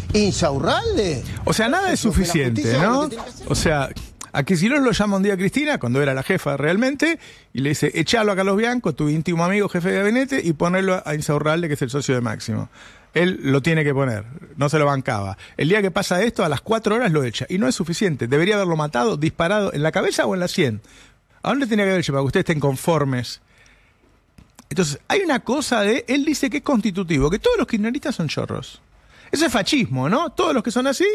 Insaurralde. O sea, nada es suficiente, ¿no? O sea, a Kicillof lo llama un día Cristina, cuando era la jefa realmente, y le dice, echalo a Carlos Bianco, tu íntimo amigo, jefe de gabinete, y ponerlo a Insaurralde, que es el socio de Máximo. Él lo tiene que poner, no se lo bancaba. El día que pasa esto, a las 4 horas lo echa, y no es suficiente. Debería haberlo matado, disparado, en la cabeza o en la sien. ¿A dónde tenía que haber hecho para que ustedes estén conformes? Entonces, hay una cosa de, él dice que es constitutivo, que todos los kirchneristas son chorros. Eso es fascismo, ¿no? Todos los que son así.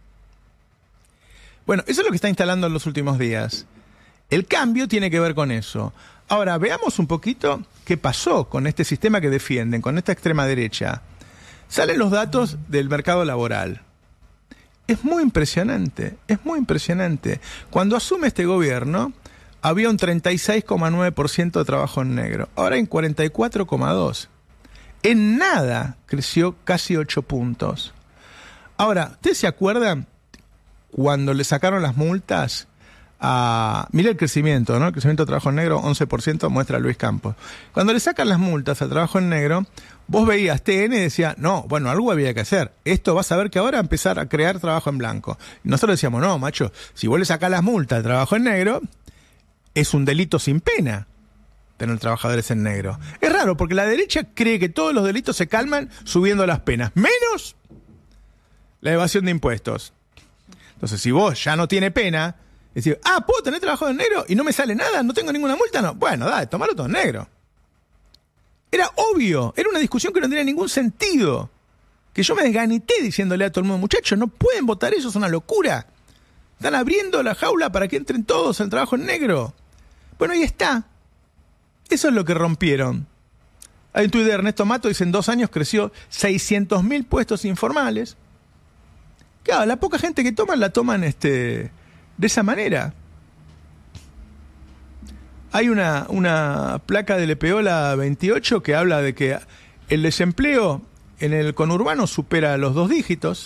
Bueno, eso es lo que está instalando en los últimos días. El cambio tiene que ver con eso. Ahora, veamos un poquito qué pasó con este sistema que defienden, con esta extrema derecha. Salen los datos del mercado laboral. Es muy impresionante, es muy impresionante. Cuando asume este gobierno, había un 36,9% de trabajo en negro. Ahora hay un 44,2%. En nada creció casi 8 puntos. Ahora, ¿ustedes se acuerdan cuando le sacaron las multas a... Mira el crecimiento, ¿no? El crecimiento de trabajo en negro, 11%, muestra Luis Campos. Cuando le sacan las multas al trabajo en negro, vos veías TN y decía, no, bueno, algo había que hacer. Esto vas a ver que ahora empezar a crear trabajo en blanco. Y nosotros decíamos, no, macho, si vos le sacás las multas al trabajo en negro, es un delito sin pena tener trabajadores en negro. Es raro, porque la derecha cree que todos los delitos se calman subiendo las penas, menos la evasión de impuestos. Entonces, si vos ya no tiene pena, decir, ¿puedo tener trabajo en negro y no me sale nada? ¿No tengo ninguna multa? No. Bueno, dale, tomalo todo en negro. Era obvio, era una discusión que no tenía ningún sentido. Que yo me desganité diciéndole a todo el mundo, muchachos, no pueden votar eso, es una locura. Están abriendo la jaula para que entren todos al trabajo en negro. Bueno, ahí está. Eso es lo que rompieron. Hay un tuit de Ernesto Mato, dice, en 2 años creció 600.000 puestos informales. Claro, la poca gente que toman, la toman de esa manera. Hay una placa del EPO, la 28, que habla de que el desempleo en el conurbano supera los 2 dígitos.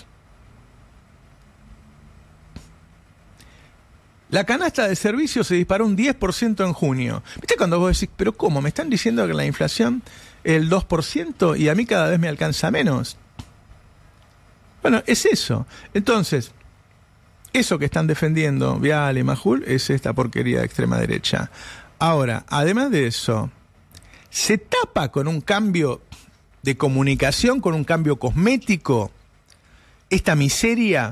La canasta de servicios se disparó un 10% en junio. ¿Viste cuando vos decís, pero cómo? ¿Me están diciendo que la inflación es el 2% y a mí cada vez me alcanza menos? Bueno, es eso. Entonces, eso que están defendiendo Viale y Majul es esta porquería de extrema derecha. Ahora, además de eso, se tapa con un cambio de comunicación, con un cambio cosmético, esta miseria.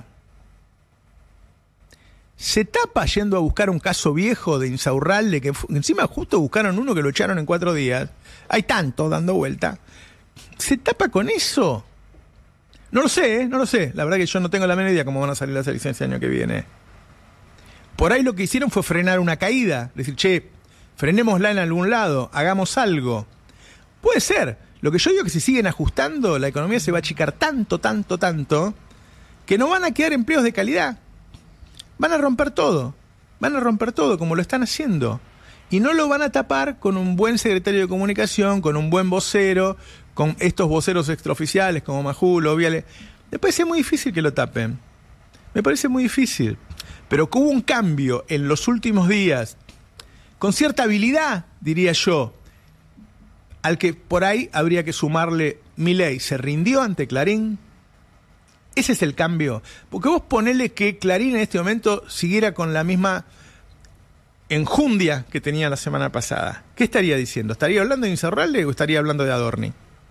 Se tapa yendo a buscar un caso viejo de Insaurralde, que encima justo buscaron uno que lo echaron en 4 días. Hay tanto dando vuelta. ¿Se tapa con eso? No lo sé, no lo sé. La verdad que yo no tengo la menor idea cómo van a salir las elecciones el año que viene. Por ahí lo que hicieron fue frenar una caída. Decir, che, frenémosla en algún lado, hagamos algo. Puede ser. Lo que yo digo es que si siguen ajustando, la economía se va a achicar tanto, que no van a quedar empleos de calidad. Van a romper todo como lo están haciendo. Y no lo van a tapar con un buen secretario de comunicación, con un buen vocero, con estos voceros extraoficiales como Majul o Viale. Me parece muy difícil que lo tapen. Me parece muy difícil. Pero que hubo un cambio en los últimos días, con cierta habilidad, diría yo, al que por ahí habría que sumarle Milei. Se rindió ante Clarín. Ese es el cambio. Porque vos ponele que Clarín en este momento siguiera con la misma enjundia que tenía la semana pasada. ¿Qué estaría diciendo? ¿Estaría hablando de Insaurralde o estaría hablando de Adorni?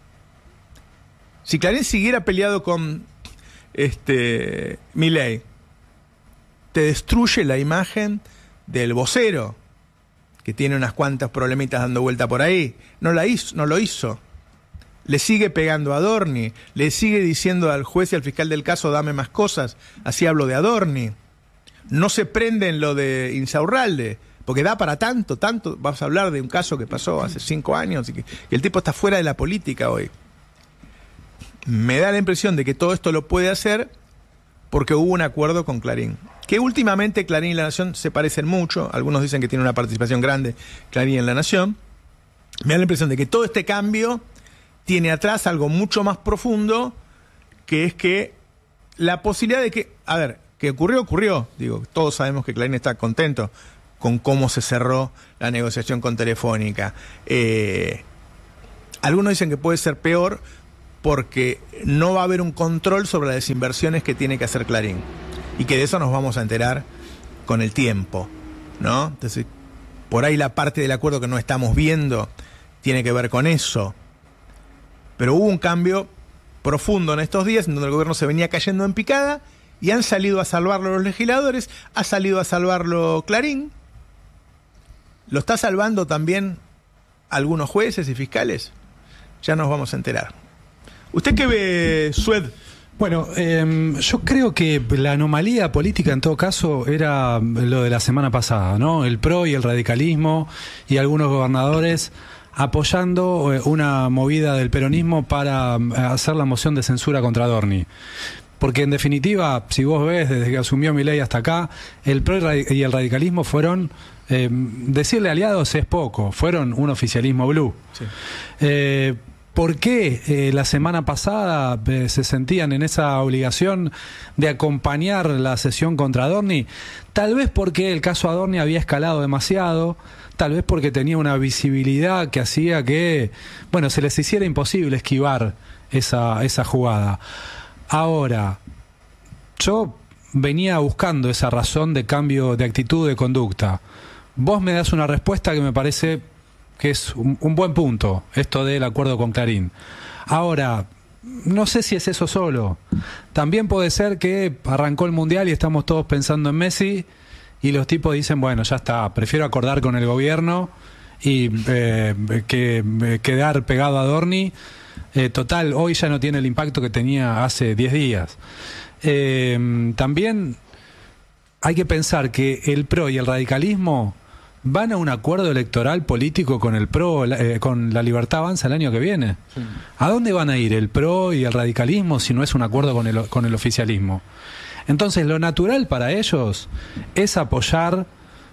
Si Clarín siguiera peleado con Milei, te destruye la imagen del vocero, que tiene unas cuantas problemitas dando vuelta por ahí. No lo hizo. Le sigue pegando a Adorni, le sigue diciendo al juez y al fiscal del caso, dame más cosas, así hablo de Adorni. No se prende en lo de Insaurralde, porque da para tanto. Vas a hablar de un caso que pasó hace 5 años y que el tipo está fuera de la política hoy. Me da la impresión de que todo esto lo puede hacer porque hubo un acuerdo con Clarín. Que últimamente Clarín y La Nación se parecen mucho, algunos dicen que tiene una participación grande Clarín en La Nación. Me da la impresión de que todo este cambio tiene atrás algo mucho más profundo, que es que la posibilidad de que, que ocurrió, digo, todos sabemos que Clarín está contento con cómo se cerró la negociación con Telefónica. Algunos dicen que puede ser peor porque no va a haber un control sobre las desinversiones que tiene que hacer Clarín. Y que de eso nos vamos a enterar con el tiempo, ¿no? Entonces, por ahí la parte del acuerdo que no estamos viendo tiene que ver con eso. Pero hubo un cambio profundo en estos días, en donde el gobierno se venía cayendo en picada, y han salido a salvarlo los legisladores, ha salido a salvarlo Clarín. ¿Lo está salvando también algunos jueces y fiscales? Ya nos vamos a enterar. ¿Usted qué ve, Sued? Bueno, yo creo que la anomalía política en todo caso era lo de la semana pasada, ¿no? El PRO y el radicalismo y algunos gobernadores apoyando una movida del peronismo para hacer la moción de censura contra Adorni. Porque en definitiva, si vos ves, desde que asumió Milei hasta acá, el PRO y el radicalismo fueron, decirle aliados es poco, fueron un oficialismo blue. Sí. ¿Por qué la semana pasada se sentían en esa obligación de acompañar la sesión contra Adorni? Tal vez porque el caso Adorni había escalado demasiado, tal vez porque tenía una visibilidad que hacía que, bueno, se les hiciera imposible esquivar esa jugada. Ahora, yo venía buscando esa razón de cambio de actitud, de conducta. Vos me das una respuesta que me parece que es un buen punto, esto del acuerdo con Clarín. Ahora, no sé si es eso solo. También puede ser que arrancó el Mundial y estamos todos pensando en Messi y los tipos dicen, bueno, ya está, prefiero acordar con el gobierno y que quedar pegado a Adorni. Total, hoy ya no tiene el impacto que tenía hace 10 días. También hay que pensar que el PRO y el radicalismo van a un acuerdo electoral político con el PRO, con la Libertad Avanza el año que viene. Sí. ¿A dónde van a ir el PRO y el radicalismo si no es un acuerdo con el oficialismo? Entonces, lo natural para ellos es apoyar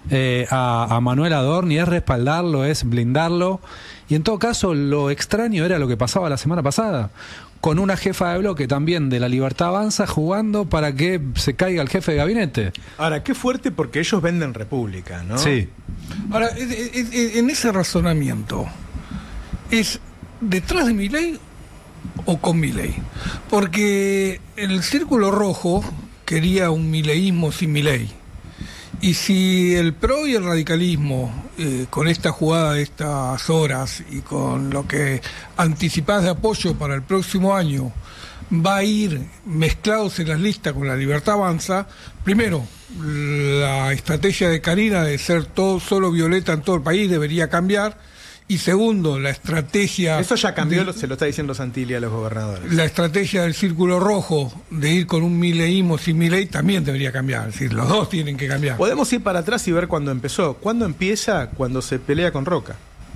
a Manuel Adorni, es respaldarlo, es blindarlo. Y en todo caso, lo extraño era lo que pasaba la semana pasada, con una jefa de bloque también de la Libertad Avanza jugando para que se caiga el jefe de gabinete. Ahora, qué fuerte, porque ellos venden República, ¿no? Sí. Ahora, en ese razonamiento, ¿es detrás de Milei o con Milei? Porque el Círculo Rojo quería un mileísmo sin Milei. Y si el PRO y el radicalismo, con esta jugada de estas horas y con lo que anticipás de apoyo para el próximo año, va a ir mezclados en las listas con la Libertad Avanza, primero, la estrategia de Karina de ser todo solo violeta en todo el país debería cambiar. Y segundo, la estrategia... Eso ya cambió, se lo está diciendo Santilli a los gobernadores. La estrategia del Círculo Rojo de ir con un mileísmo sin Milei también debería cambiar. Es decir, los dos tienen que cambiar. Podemos ir para atrás y ver cuándo empezó. ¿Cuándo empieza? Cuando se pelea con Roca.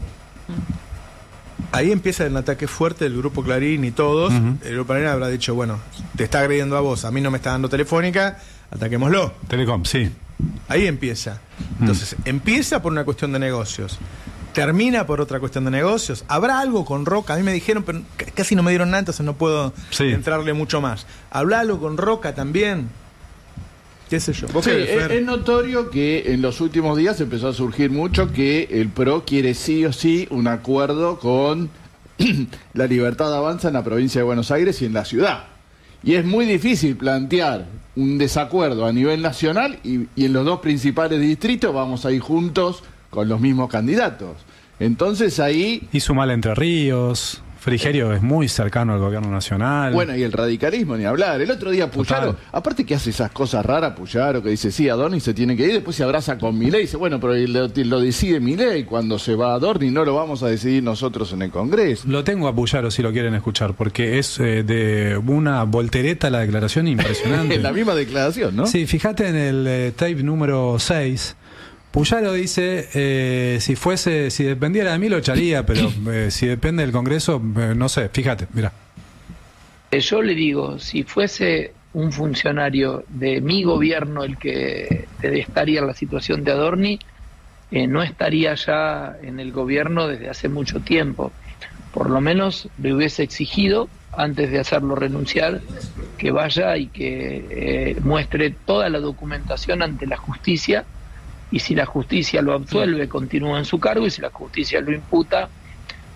Ahí empieza el ataque fuerte del Grupo Clarín y todos. El Grupo Clarín habrá dicho, bueno, te está agrediendo a vos, a mí no me está dando Telefónica, ataquémoslo. Telecom, sí. Ahí empieza. Entonces, empieza por una cuestión de negocios. Termina por otra cuestión de negocios. ¿Habrá algo con Roca? A mí me dijeron, pero casi no me dieron nada, entonces no puedo entrarle mucho más. ¿Habrá algo con Roca también? ¿Qué sé yo? Sí, es notorio que en los últimos días empezó a surgir mucho que el PRO quiere sí o sí un acuerdo con la Libertad Avanza en la provincia de Buenos Aires y en la ciudad. Y es muy difícil plantear un desacuerdo a nivel nacional y en los dos principales distritos vamos a ir juntos con los mismos candidatos. Entonces ahí... Y sumar Entre Ríos, Frigerio es muy cercano al gobierno nacional. Bueno, y el radicalismo, ni hablar. El otro día Puyaro, aparte que hace esas cosas raras Puyaro, que dice, sí, Adorni se tiene que ir, después se abraza con Milei, y dice, bueno, pero lo decide Milei, cuando se va Adorni no lo vamos a decidir nosotros en el Congreso. Lo tengo a Puyaro si lo quieren escuchar, porque es de una voltereta la declaración impresionante. En la misma declaración, ¿no? Sí, fíjate en el tape número 6, Puyaro dice, si dependiera de mí lo echaría, pero si depende del Congreso, no sé, fíjate, mira. Yo le digo, si fuese un funcionario de mi gobierno el que estaría en la situación de Adorni, no estaría ya en el gobierno desde hace mucho tiempo. Por lo menos le hubiese exigido, antes de hacerlo renunciar, que vaya y que muestre toda la documentación ante la justicia. Y si la justicia lo absuelve, continúa en su cargo, y si la justicia lo imputa,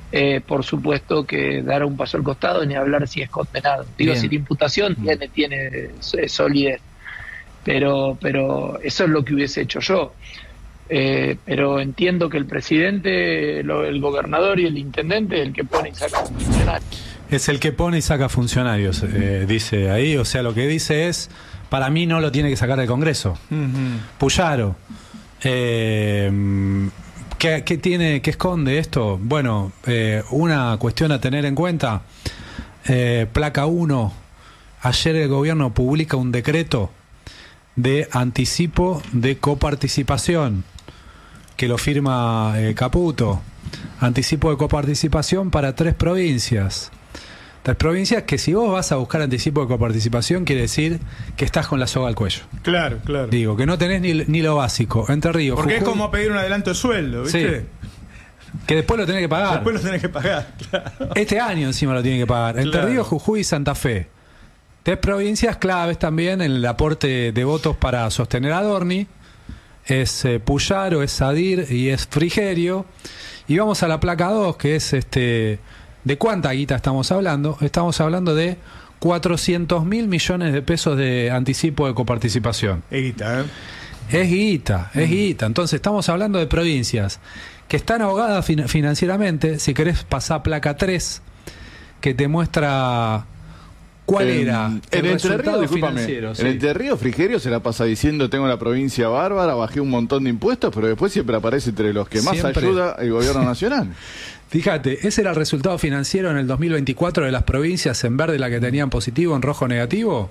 por supuesto que dará un paso al costado, ni hablar si es condenado. Digo, Bien. si la imputación tiene solidez. Pero eso es lo que hubiese hecho yo. Pero entiendo que el presidente, el gobernador y el intendente es el que pone y saca funcionarios. Es el que pone y saca funcionarios, dice ahí. O sea, lo que dice es, para mí no lo tiene que sacar del Congreso. Puyaro, ¿qué esconde esto? Bueno, una cuestión a tener en cuenta, placa 1, ayer el gobierno publica un decreto de anticipo de coparticipación, que lo firma Caputo. Anticipo de coparticipación para 3 provincias. 3 provincias que, si vos vas a buscar anticipo de coparticipación, quiere decir que estás con la soga al cuello. Claro, claro. Digo, que no tenés ni lo básico. Entre Ríos, Porque Jujuy, es como pedir un adelanto de sueldo, ¿viste? Sí. Que después lo tenés que pagar. Después lo tenés que pagar, claro. Este año encima lo tiene que pagar. Entre Claro. Ríos, Jujuy y Santa Fe. 3 provincias claves también en el aporte de votos para sostener a Adorni. Es Puyaro, es Sadir y es Frigerio. Y vamos a la placa 2, que es ¿de cuánta guita estamos hablando? Estamos hablando de 400.000 millones de pesos de anticipo de coparticipación. Guita, ¿eh? Es guita, es guita. Entonces estamos hablando de provincias que están ahogadas financieramente. Si querés pasar placa 3, que te muestra cuál era En el Entre resultado Ríos, discúlpame, financiero. Sí. en Entre Ríos, Frigerio se la pasa diciendo tengo la provincia bárbara, bajé un montón de impuestos, pero después siempre aparece entre los que más Siempre. ayuda el gobierno nacional. Fíjate, ese era el resultado financiero en el 2024 de las provincias en verde, la que tenían positivo, en rojo negativo.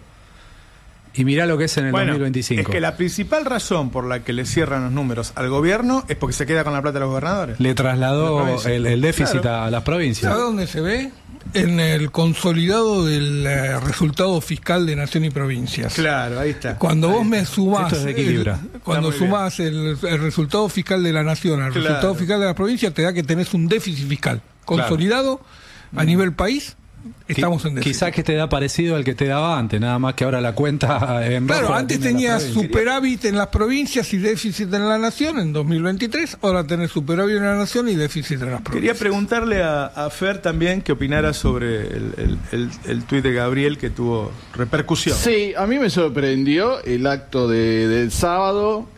Y mirá lo que es en el 2025. Es que la principal razón por la que le cierran los números al gobierno es porque se queda con la plata de los gobernadores. Le La trasladó provincia. el déficit Claro. a las provincias. ¿Sabe dónde se ve? En el consolidado del resultado fiscal de Nación y Provincias. Claro, ahí está. Cuando vos me sumás, Esto desequilibra. cuando Está muy sumás el resultado fiscal de la Nación al Claro. resultado fiscal de la provincia, te da que tenés un déficit fiscal consolidado a nivel país. Estamos en déficit. Quizás que te da parecido al que te daba antes, nada más que ahora la cuenta en rojo Claro, la antes tiene la tenías provincia. superávit en las provincias y déficit en la Nación en 2023, ahora tenés superávit en la Nación y déficit en las Quería provincias. preguntarle a Fer también que opinara sobre el tuit de Gabriel que tuvo repercusión. Sí, a mí me sorprendió el acto del sábado.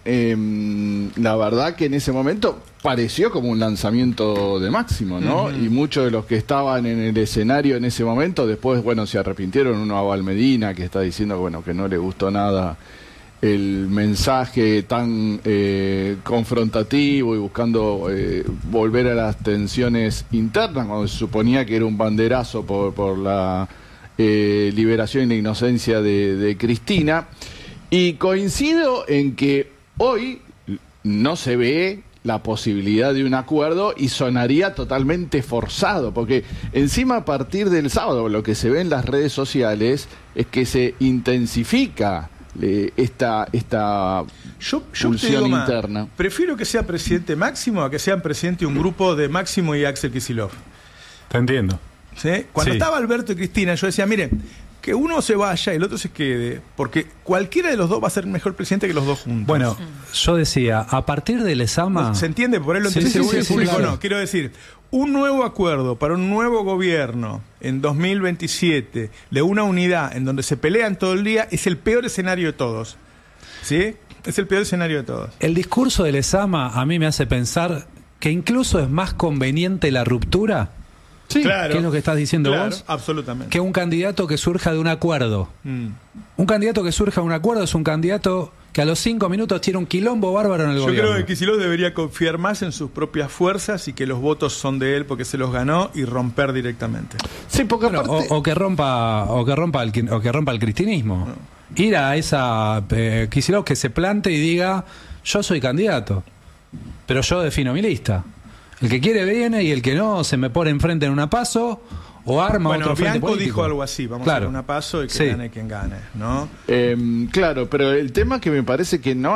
La verdad que en ese momento pareció como un lanzamiento de Máximo, ¿no? Y muchos de los que estaban en el escenario en ese momento, después, bueno, se arrepintieron. Uno a Valmedina, que está diciendo, bueno, que no le gustó nada el mensaje tan confrontativo y buscando volver a las tensiones internas, cuando se suponía que era un banderazo por la liberación y la inocencia de Cristina. Y coincido en que hoy no se ve la posibilidad de un acuerdo y sonaría totalmente forzado, porque encima a partir del sábado lo que se ve en las redes sociales es que se intensifica esta Yo te pulsión digo más, interna. prefiero que sea presidente Máximo a que sean presidente un grupo de Máximo y Axel Kicillof. Te entiendo. ¿Sí? Cuando Sí. estaba Alberto y Cristina, yo decía, miren, que uno se vaya y el otro se quede, porque cualquiera de los dos va a ser mejor presidente que los dos juntos. Bueno, yo decía, a partir del ESAMA... ¿Se entiende? Por él lo Sí, entiende, sí, seguro sí, el sí, público claro. no. Quiero decir, un nuevo acuerdo para un nuevo gobierno en 2027 de una unidad en donde se pelean todo el día es el peor escenario de todos. ¿Sí? Es el peor escenario de todos. El discurso del ESAMA a mí me hace pensar que incluso es más conveniente la ruptura, Sí, Claro. ¿qué es lo que estás diciendo Claro, vos? absolutamente. Que un candidato que surja de un acuerdo. Un candidato que surja de un acuerdo es un candidato que a los 5 minutos tiene un quilombo bárbaro en el Yo gobierno. creo que Kicillof debería confiar más en sus propias fuerzas y que los votos son de él porque se los ganó y romper directamente. sí, porque Bueno, aparte... o que rompa el cristinismo. Ir a esa Kicillof que se plante y diga, yo soy candidato, pero yo defino mi lista. El que quiere viene y el que no se me pone enfrente en una paso o arma Bueno, otro frente Bianco político. dijo algo así, vamos a hacer una paso y que Sí. gane quien gane, ¿no? Claro, pero el tema que me parece que no hay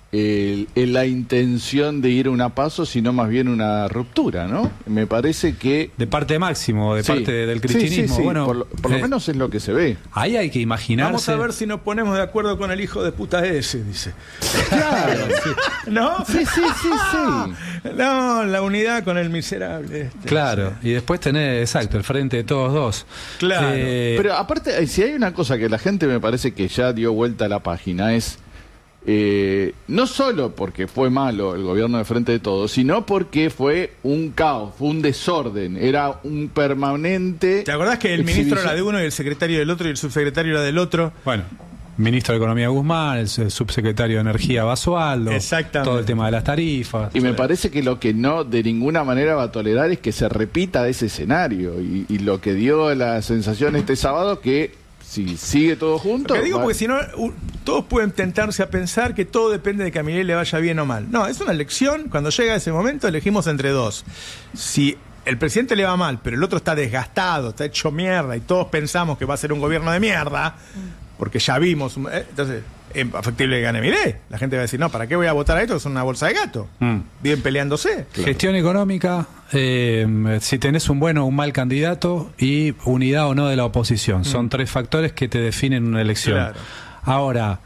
la intención de ir a una PASO, sino más bien una ruptura, ¿no? Me parece que... De parte de Máximo, de parte del cristianismo. Sí. Bueno, por lo menos es lo que se ve. Ahí hay que imaginarse... Vamos a ver si nos ponemos de acuerdo con el hijo de puta ese, dice. Claro. ¿No? Sí. No, la unidad con el miserable. Claro, y después tenés, exacto, el frente de todos dos. Claro. Pero aparte, si hay una cosa que la gente me parece que ya dio vuelta a la página, es no solo porque fue malo el gobierno de Frente de Todos, sino porque fue un caos, fue un desorden, era un permanente... ¿Te acordás que el ministro era de uno y el secretario del otro y el subsecretario era del otro? Bueno, ministro de Economía Guzmán, el subsecretario de Energía Basualdo, Exactamente. todo el tema de las tarifas. Y me parece que lo que no de ninguna manera va a tolerar es que se repita ese escenario, y lo que dio la sensación este sábado que si sigue todo junto... Lo que digo, porque si no, todos pueden tentarse a pensar que todo depende de que a Milei le vaya bien o mal. No, es una elección, cuando llega ese momento elegimos entre dos. Si el presidente le va mal, pero el otro está desgastado, está hecho mierda, y todos pensamos que va a ser un gobierno de mierda, porque ya vimos... entonces, es factible que gane Milei. La gente va a decir, no, ¿para qué voy a votar a esto? Es una bolsa de gato. Bien peleándose. Gestión económica, si tenés un bueno o un mal candidato, y unidad o no de la oposición. Son tres factores que te definen una elección. Claro. Ahora,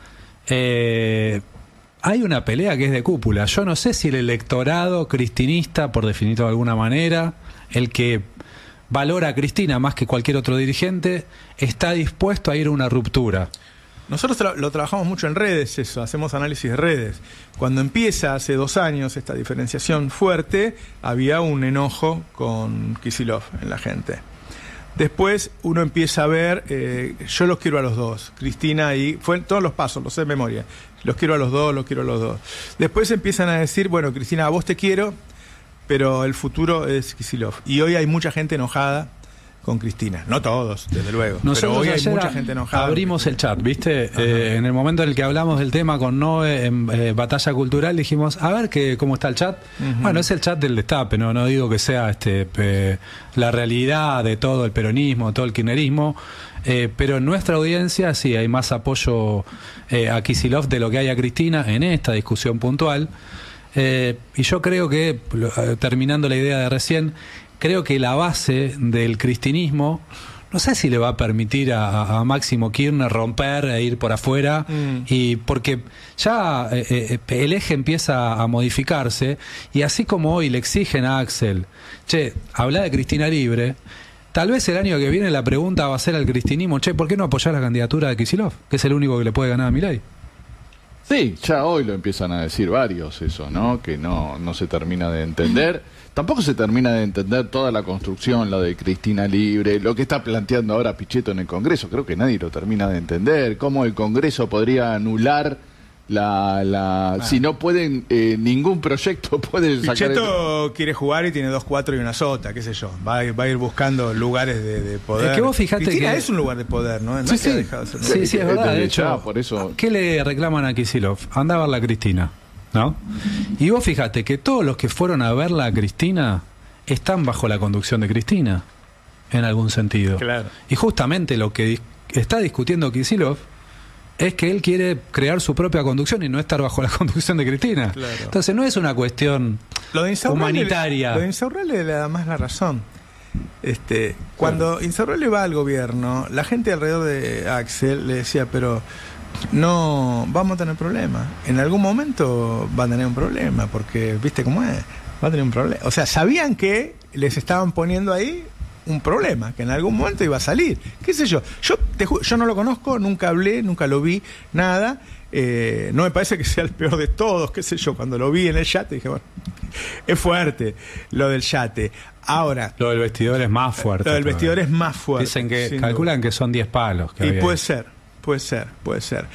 hay una pelea que es de cúpula. Yo no sé si el electorado cristinista, por definirlo de alguna manera, el que valora a Cristina más que cualquier otro dirigente, está dispuesto a ir a una ruptura. Nosotros lo trabajamos mucho en redes, eso, hacemos análisis de redes. Cuando empieza hace 2 años esta diferenciación fuerte, había un enojo con Kicillof en la gente. Después uno empieza a ver, yo los quiero a los dos, Cristina y... Fue todos los pasos, los sé de memoria. Los quiero a los dos. Después empiezan a decir, bueno, Cristina, a vos te quiero, pero el futuro es Kicillof. Y hoy hay mucha gente enojada con Cristina. No todos, desde luego. Nosotros pero hoy hay ayer mucha gente enojada. Abrimos el chat, ¿viste? En el momento en el que hablamos del tema con Noé en Batalla Cultural, dijimos, a ver cómo está el chat. Bueno, es el chat del destape, no digo que sea la realidad de todo el peronismo, todo el kirchnerismo, pero en nuestra audiencia sí hay más apoyo a Kicillof de lo que hay a Cristina en esta discusión puntual. Y yo creo que, terminando la idea de recién, creo que la base del cristinismo, no sé si le va a permitir a Máximo Kirchner romper e ir por afuera, y porque ya el eje empieza a modificarse, y así como hoy le exigen a Axel, habla de Cristina libre, tal vez el año que viene la pregunta va a ser al cristinismo, ¿por qué no apoyar la candidatura de Kicillof? Que es el único que le puede ganar a Milei. Sí, ya hoy lo empiezan a decir varios eso, ¿no? Que no se termina de entender. Tampoco se termina de entender toda la construcción, la de Cristina libre, lo que está planteando ahora Pichetto en el Congreso. Creo que nadie lo termina de entender. Cómo el Congreso podría anular si no pueden, ningún proyecto puede sacar... Pichetto quiere jugar y tiene 2-4 y una sota, qué sé yo. Va a ir buscando lugares de poder. Es que vos fijate Cristina que... es un lugar de poder, ¿no? No Sí, es que ha sí. dejado de ser Sí, sí, es verdad. De hecho, por eso... ¿qué le reclaman a Kicillof? Anda a verla a Cristina, ¿no? Y vos fijate que todos los que fueron a verla a Cristina están bajo la conducción de Cristina, en algún sentido. Claro. Y justamente lo que está discutiendo Kicillof es que él quiere crear su propia conducción y no estar bajo la conducción de Cristina. Claro. Entonces no es una cuestión humanitaria. Lo de Insaurralde le da más la razón. Cuando Insaurralde va al gobierno, la gente alrededor de Axel le decía, pero no vamos a tener problema. En algún momento va a tener un problema, porque viste cómo es, va a tener un problema. O sea, sabían que les estaban poniendo ahí un problema, que en algún momento iba a salir. ¿Qué sé yo? Yo no lo conozco, nunca hablé, nunca lo vi, nada. No me parece que sea el peor de todos, qué sé yo. Cuando lo vi en el yate dije, bueno, es fuerte lo del yate. Ahora, Lo del vestidor es más fuerte. lo del vestidor es más fuerte. Dicen que sin calculan duda. que son 10 palos. Que Y había puede ahí. ser.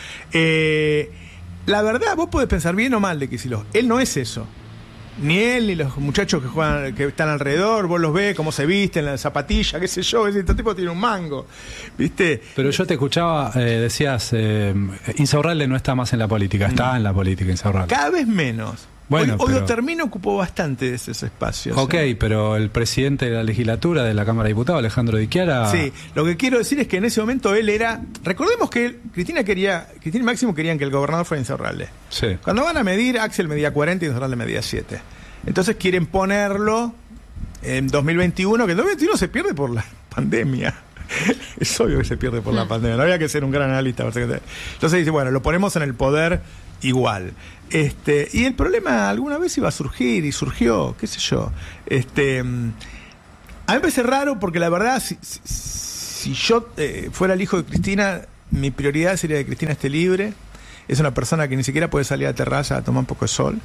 La verdad, vos podés pensar bien o mal de Kicillof. Él no es eso. Ni él ni los muchachos que juegan, que están alrededor, vos los ves, cómo se visten, la zapatilla, qué sé yo, este tipo tiene un mango, ¿viste? Pero yo te escuchaba, decías, Insaurralde no está más en la política, está en la política Insaurralde. Cada vez menos, Bueno, hoy pero- Otermino ocupó bastante de esos espacios. Ok, ¿eh? pero el presidente de la legislatura de la Cámara de Diputados, Alejandro Di Chiara... Sí, lo que quiero decir es que en ese momento él era... Recordemos que Cristina y Máximo querían que el gobernador fuera Insaurralde. Sí. Cuando van a medir, Axel medía 40 y Insaurralde medía 7. Entonces quieren ponerlo en 2021, que en 2021 se pierde por la pandemia. Es obvio que se pierde por la pandemia, no había que ser un gran analista. Entonces dice, bueno, lo ponemos en el poder igual. Y el problema alguna vez iba a surgir y surgió, qué sé yo. A mí me parece raro porque la verdad, si yo fuera el hijo de Cristina, mi prioridad sería que Cristina esté libre. Es una persona que ni siquiera puede salir a la terraza a tomar un poco de sol.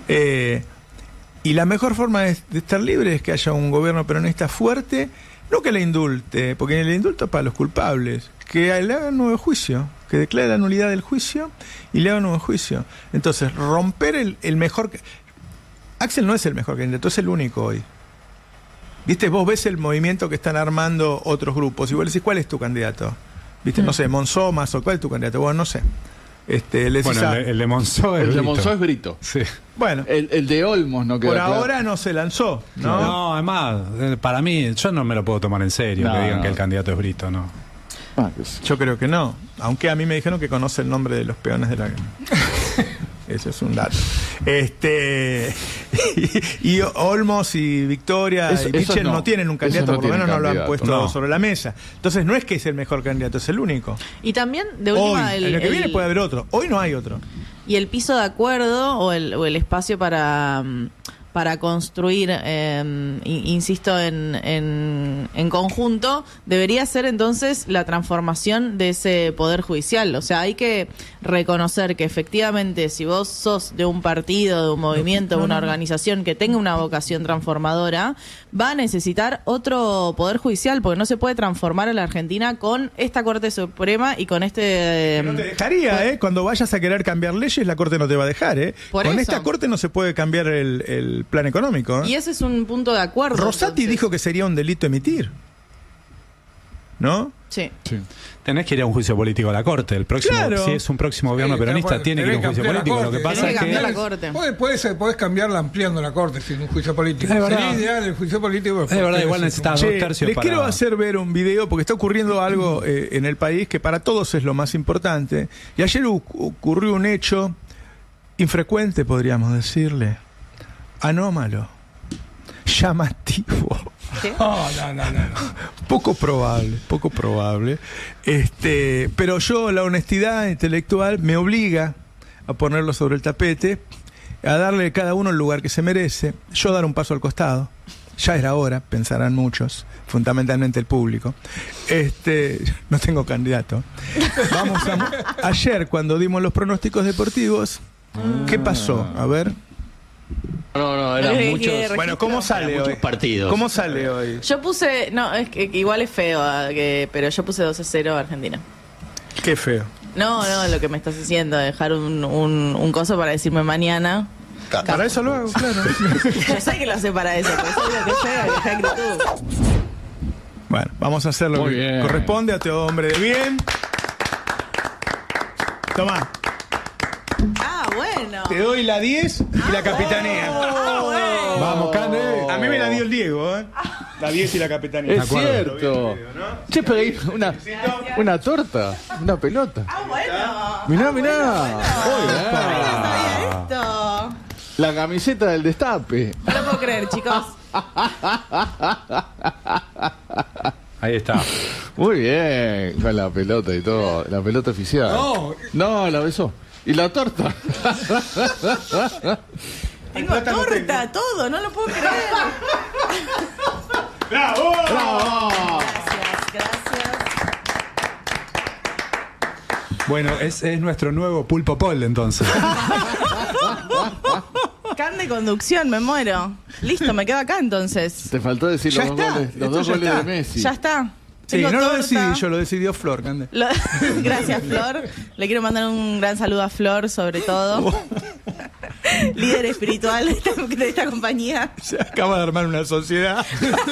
Y la mejor forma de estar libre es que haya un gobierno peronista fuerte, no que le indulte, porque el indulto es para los culpables, que le hagan nuevo juicio, que declare la nulidad del juicio y le hagan nuevo juicio. Entonces, romper el mejor... Axel no es el mejor candidato, es el único hoy. ¿Viste? Vos ves el movimiento que están armando otros grupos y vos le decís, ¿cuál es tu candidato? ¿Viste? No sé, Monzó, Mazo, ¿cuál es tu candidato? Bueno, no sé. Le decís, Bueno, el de Monzó es El de Brito. Monzó es Brito. Sí. bueno, El de Olmos no queda por claro. ahora no se lanzó, ¿no? No, además, para mí, yo no me lo puedo tomar en serio No, que digan no. que el candidato es Brito, ¿no? Ah, qué sé yo. Yo creo que no. Aunque a mí me dijeron que conoce el nombre de los peones de la... Eso es un dato. Y Olmos y Victoria Eso- y esos Mitchell no no. tienen un Esos candidato, no por lo menos tienen no lo han candidato, puesto no. sobre la mesa. Entonces no es que es el mejor candidato, es el único. Y también, de Hoy, última, el año que viene puede haber otro. Hoy no hay otro. y el piso de acuerdo o el espacio para construir, insisto, en conjunto, debería ser entonces la transformación de ese poder judicial. O sea, hay que reconocer que efectivamente si vos sos de un partido, de un movimiento, de una organización que tenga una vocación transformadora, va a necesitar otro poder judicial, porque no se puede transformar a la Argentina con esta Corte Suprema y con este... No te dejaría, Cuando vayas a querer cambiar leyes, la Corte no te va a dejar, Por Con eso. esta Corte no se puede cambiar el plan económico, Y ese es un punto de acuerdo. Rosati entonces. dijo que sería un delito emitir. ¿No? Sí. Tenés que ir a un juicio político a la Corte. El próximo, Claro. si es un próximo gobierno Sí, peronista, bueno, tiene que ir a un tenés juicio cambiar la político. Lo que Corte, pasa tenés es que que... cambiar la Corte. Podés cambiarla ampliando la Corte sin un juicio político. Es verdad. Sería ideal el juicio político. Es verdad, igual necesitas dos Che, tercios les para... quiero hacer ver un video porque está ocurriendo algo en el país que para todos es lo más importante. Y ayer ocurrió un hecho infrecuente, podríamos decirle, anómalo, llamativo, No. poco probable. Pero yo, la honestidad intelectual me obliga a ponerlo sobre el tapete, a darle a cada uno el lugar que se merece, yo dar un paso al costado. Ya era hora, pensarán muchos, fundamentalmente el público. No tengo candidato. Ayer, cuando dimos los pronósticos deportivos, ¿qué pasó? A ver. No, eran Pero muchos. que Bueno, ¿cómo sale muchos hoy? partidos. ¿Cómo sale hoy? Yo puse, no, es que igual es feo, pero yo puse 2-0 a Argentina. Qué feo. No, lo que me estás haciendo, dejar un coso para decirme mañana. Para eso lo hago, claro. Yo sé que lo hace para eso, pero soy lo que sea, que actitud. Bueno, vamos a hacer lo Muy que bien. corresponde a todo hombre de bien. Tomá, Ah, bueno. te doy la 10 y la capitanía. Ah, bueno. Vamos, Cande. A mí me la dio el Diego, La 10 y la capitanía. Es cierto. Che, pero hay una torta, una pelota. Ah, bueno. Mirá. Muy bien. No sabía esto. La camiseta del destape. No lo puedo creer, chicos. Ahí está. Muy bien, con la pelota y todo, la pelota oficial. No, la besó. ¿Y la torta? Tengo torta, todo, no lo puedo creer. ¡Bravo! Gracias. Bueno, es nuestro nuevo Pulpo Pol, entonces. Can de conducción, me muero. Listo, me quedo acá entonces. Te faltó decir Ya los dos está, goles, los esto dos ya goles está. de Messi. Ya está. Sí, Tengo no lo torta. decidí yo, lo decidió Flor, Cande. Gracias, Flor. Le quiero mandar un gran saludo a Flor, sobre todo. Líder espiritual de esta compañía. Se acaba de armar una sociedad.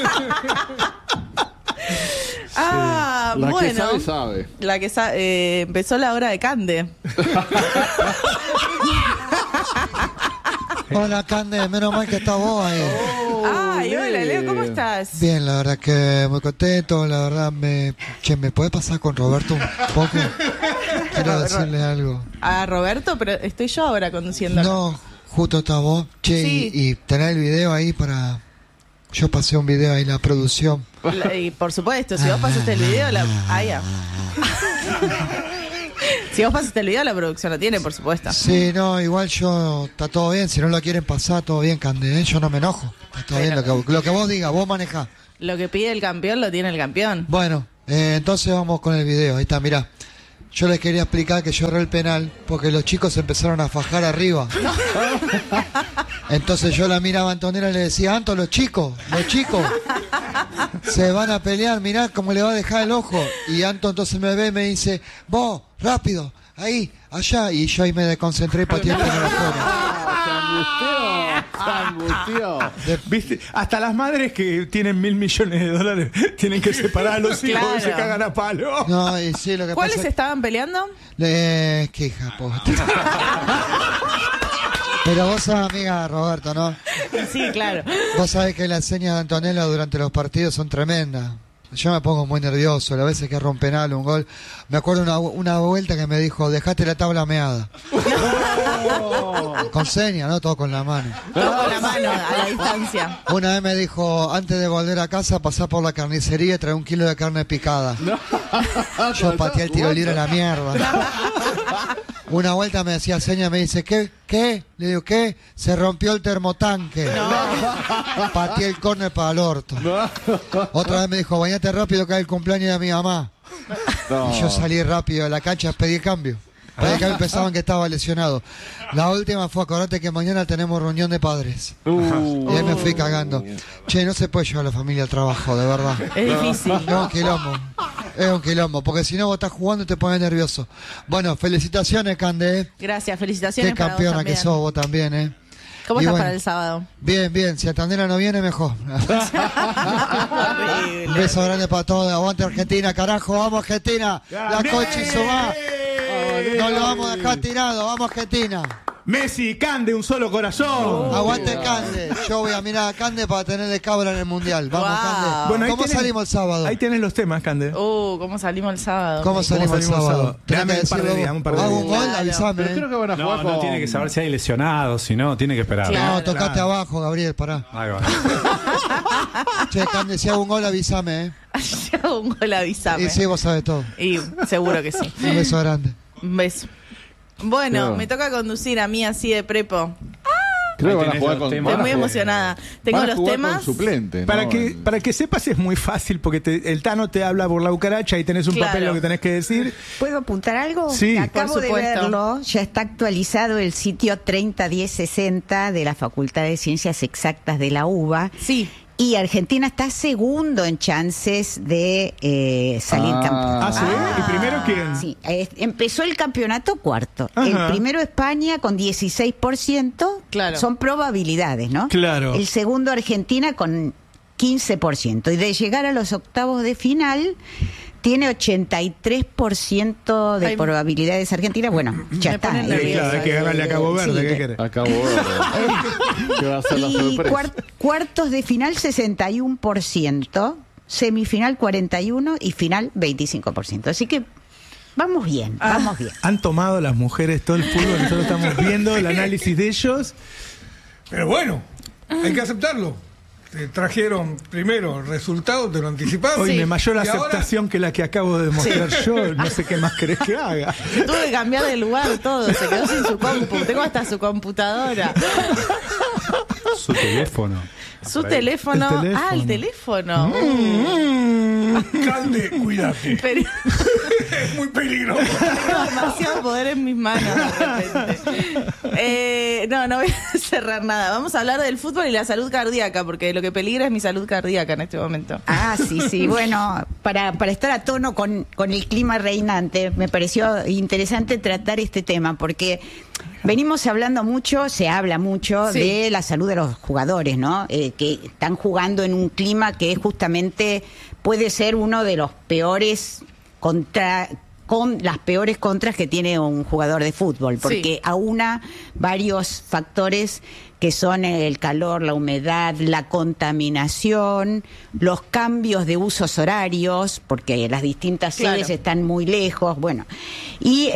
Ah, La bueno. que sabe, sabe. La que empezó la hora de Cande. Hola, Cande, menos mal que estás vos ahí. Ay, hola, Leo, ¿cómo estás? Bien, la verdad que muy contento, la verdad ¿me puede pasar con Roberto un poco? Quiero decirle algo. A Roberto, pero estoy yo ahora conduciendo. No, justo estás vos. Che, Sí. y tenés el video ahí para... Yo pasé un video ahí, la producción. Y por supuesto, si vos pasaste el video, si vos pasaste el video, la producción lo tiene, por supuesto. Sí, no, igual está todo bien, si no lo quieren pasar, todo bien, Cande, ¿eh? Yo no me enojo. Está todo bien, lo que vos digas, vos manejás. Lo que pide el campeón, lo tiene el campeón. Bueno, entonces vamos con el video, ahí está, mirá. Yo les quería explicar que yo erré el penal porque los chicos empezaron a fajar arriba. Entonces yo la miraba a Antonella y le decía, Anto, los chicos, se van a pelear, mirá cómo le va a dejar el ojo. Y Anto entonces me ve y me dice, vos, rápido, ahí, allá. Y yo ahí me desconcentré y pateé el penal afuera. Se angustió. ¿Viste? Hasta las madres que tienen $1.000 millones tienen que separar a los hijos y se Claro. cagan a palo. No, y sí, lo que ¿Cuáles pasa estaban peleando? qué hija, puta. Pero vos sos amiga de Roberto, ¿no? Sí, claro. Vos sabés que las señas de Antonella durante los partidos son tremendas. Yo me pongo muy nervioso, las veces que erro un penal, un gol. Me acuerdo una vuelta que me dijo, dejate la tabla meada. Con señas, ¿no? Todo con la mano. Todo con la mano, a la distancia. Una vez me dijo, antes de volver a casa, pasá por la carnicería y trae 1 kilo de carne picada. Yo pateé el tiro libre a la mierda. Una vuelta me decía seña, me dice, ¿qué? Le digo, ¿qué? Se rompió el termotanque. Pateé el córner para el orto. Otra vez me dijo, bañate rápido que es el cumpleaños de mi mamá. Y yo salí rápido de la cancha, pedí cambio. Pensaban que estaba lesionado. La última fue, acordate que mañana tenemos reunión de padres. Y ahí me fui cagando. Che, no se puede llevar a la familia al trabajo, de verdad. Es difícil. No, es un quilombo, porque si no vos estás jugando y te pones nervioso. Bueno, felicitaciones, Cande, ¿eh? Gracias, felicitaciones Qué para vos campeona que también. sos vos también, ¿eh? ¿Cómo Y estás bueno, para el sábado? Bien, si Atandera no viene, mejor. Un beso grande para todos. Aguante Argentina, carajo, vamos Argentina. La Conchi Subá. No lo vamos a dejar tirado, vamos Argentina. Messi, Cande, un solo corazón. Aguante Cande. Yo voy a mirar a Cande para tener de cabra en el mundial. Vamos, Wow. Cande. Bueno, ahí ¿Cómo tenés- salimos el sábado? Ahí tenés los temas, Cande. ¿Cómo salimos el sábado? ¿Cómo salimos el sábado? Tenés Dame que un par de decirlo días, vos. un par de Hago días. un gol, Claro. avísame. Pero creo que van a jugar No con... tiene que saber si hay lesionados, si no, tiene que esperar. Claro. No, tocate Claro. abajo, Gabriel, pará. Ahí va. Che, Cande, si hago un gol, avísame, ¿eh? Si hago un gol, avísame. Y sí, vos sabés todo. Y seguro que sí. Un beso grande. Un beso. Bueno, Claro. me toca conducir a mí así de prepo. Creo que Ahí van a tenés jugar los con... temas. Estoy muy van a- emocionada. Tengo van a los jugar temas. con suplente, ¿no? Para que sepas es muy fácil porque el Tano te habla por la cucaracha y tenés un Claro. papel lo que tenés que decir. ¿Puedo apuntar algo? Sí. Acabo Por de supuesto. verlo, ya está actualizado el sitio 301060 de la Facultad de Ciencias Exactas de la UBA. Sí. Y Argentina está segundo en chances de salir campeón. Ah, ¿sí? ¿Y primero quién? Sí, empezó el campeonato cuarto. Ajá. El primero España con 16%. Claro. Son probabilidades, ¿no? Claro. El segundo Argentina con 15%. Y de llegar a los octavos de final tiene 83% de Ay, probabilidades Argentina. Bueno, ya me está. ponen nerviosa. Claro, hay que ganarle a Cabo Verde, Sí, ¿qué querés? Acabó. ¿Qué va a ser la Y sorpresa? cuartos de final 61%, semifinal 41% y final 25%. Así que vamos bien, vamos bien. Han tomado las mujeres todo el fútbol, nosotros estamos viendo el análisis de ellos. Pero bueno, hay que aceptarlo. Te trajeron primero el resultado, te lo anticiparon. Hoy Sí. me mayor Y ahora- aceptación que la que acabo de mostrar yo. No sé qué más querés que haga. Tuve que cambiar de lugar todo. Se quedó sin su compu. Tengo hasta su computadora. Su teléfono. Su teléfono. El teléfono. Ah, el teléfono. Cande, cuídate. Pero Es muy peligroso. tengo demasiado poder en mis manos de repente. No voy a cerrar nada. Vamos a hablar del fútbol y la salud cardíaca, porque lo que peligra es mi salud cardíaca en este momento. Ah, sí. Bueno, para estar a tono con el clima reinante, me pareció interesante tratar este tema, porque venimos hablando mucho, se habla mucho Sí. de la salud de los jugadores, ¿no? Que están jugando en un clima que justamente puede ser uno de los peores con las peores contras que tiene un jugador de fútbol, porque aúna varios factores que son el calor, la humedad, la contaminación, los cambios de usos horarios, porque las distintas sedes están muy lejos, bueno, y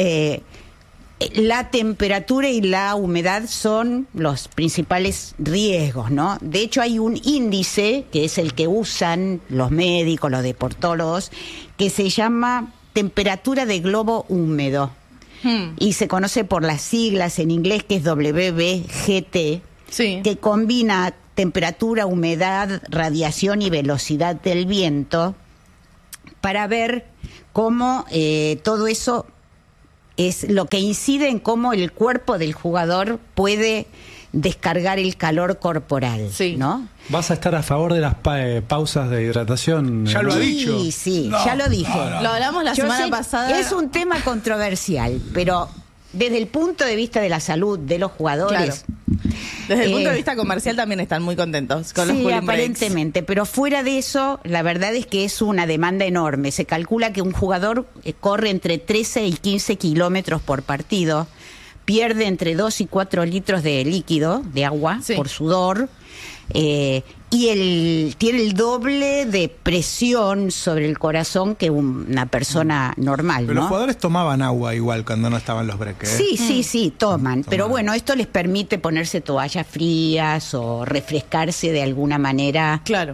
la temperatura y la humedad son los principales riesgos, ¿no? De hecho, hay un índice, que es el que usan los médicos, los deportólogos, que se llama temperatura de globo húmedo. Y se conoce por las siglas en inglés, que es WBGT, que combina temperatura, humedad, radiación y velocidad del viento, para ver cómo todo eso es lo que incide en cómo el cuerpo del jugador puede descargar el calor corporal, ¿no? ¿Vas a estar a favor de las pausas de hidratación? Ya lo ha dicho. Sí, ya lo dije. Lo hablamos la semana pasada. Es un tema controversial, pero desde el punto de vista de la salud de los jugadores... Desde el punto de vista comercial también están muy contentos con los cooling breaks. Aparentemente, pero fuera de eso, la verdad es que es una demanda enorme. Se calcula que un jugador corre entre 13 y 15 kilómetros por partido, pierde entre 2 y 4 litros de líquido, de agua, por sudor, y tiene el doble de presión sobre el corazón que una persona normal, Pero ¿no? los jugadores tomaban agua igual cuando no estaban los breaks, ¿eh? Sí, toman. Pero bueno, esto les permite ponerse toallas frías o refrescarse de alguna manera. Claro.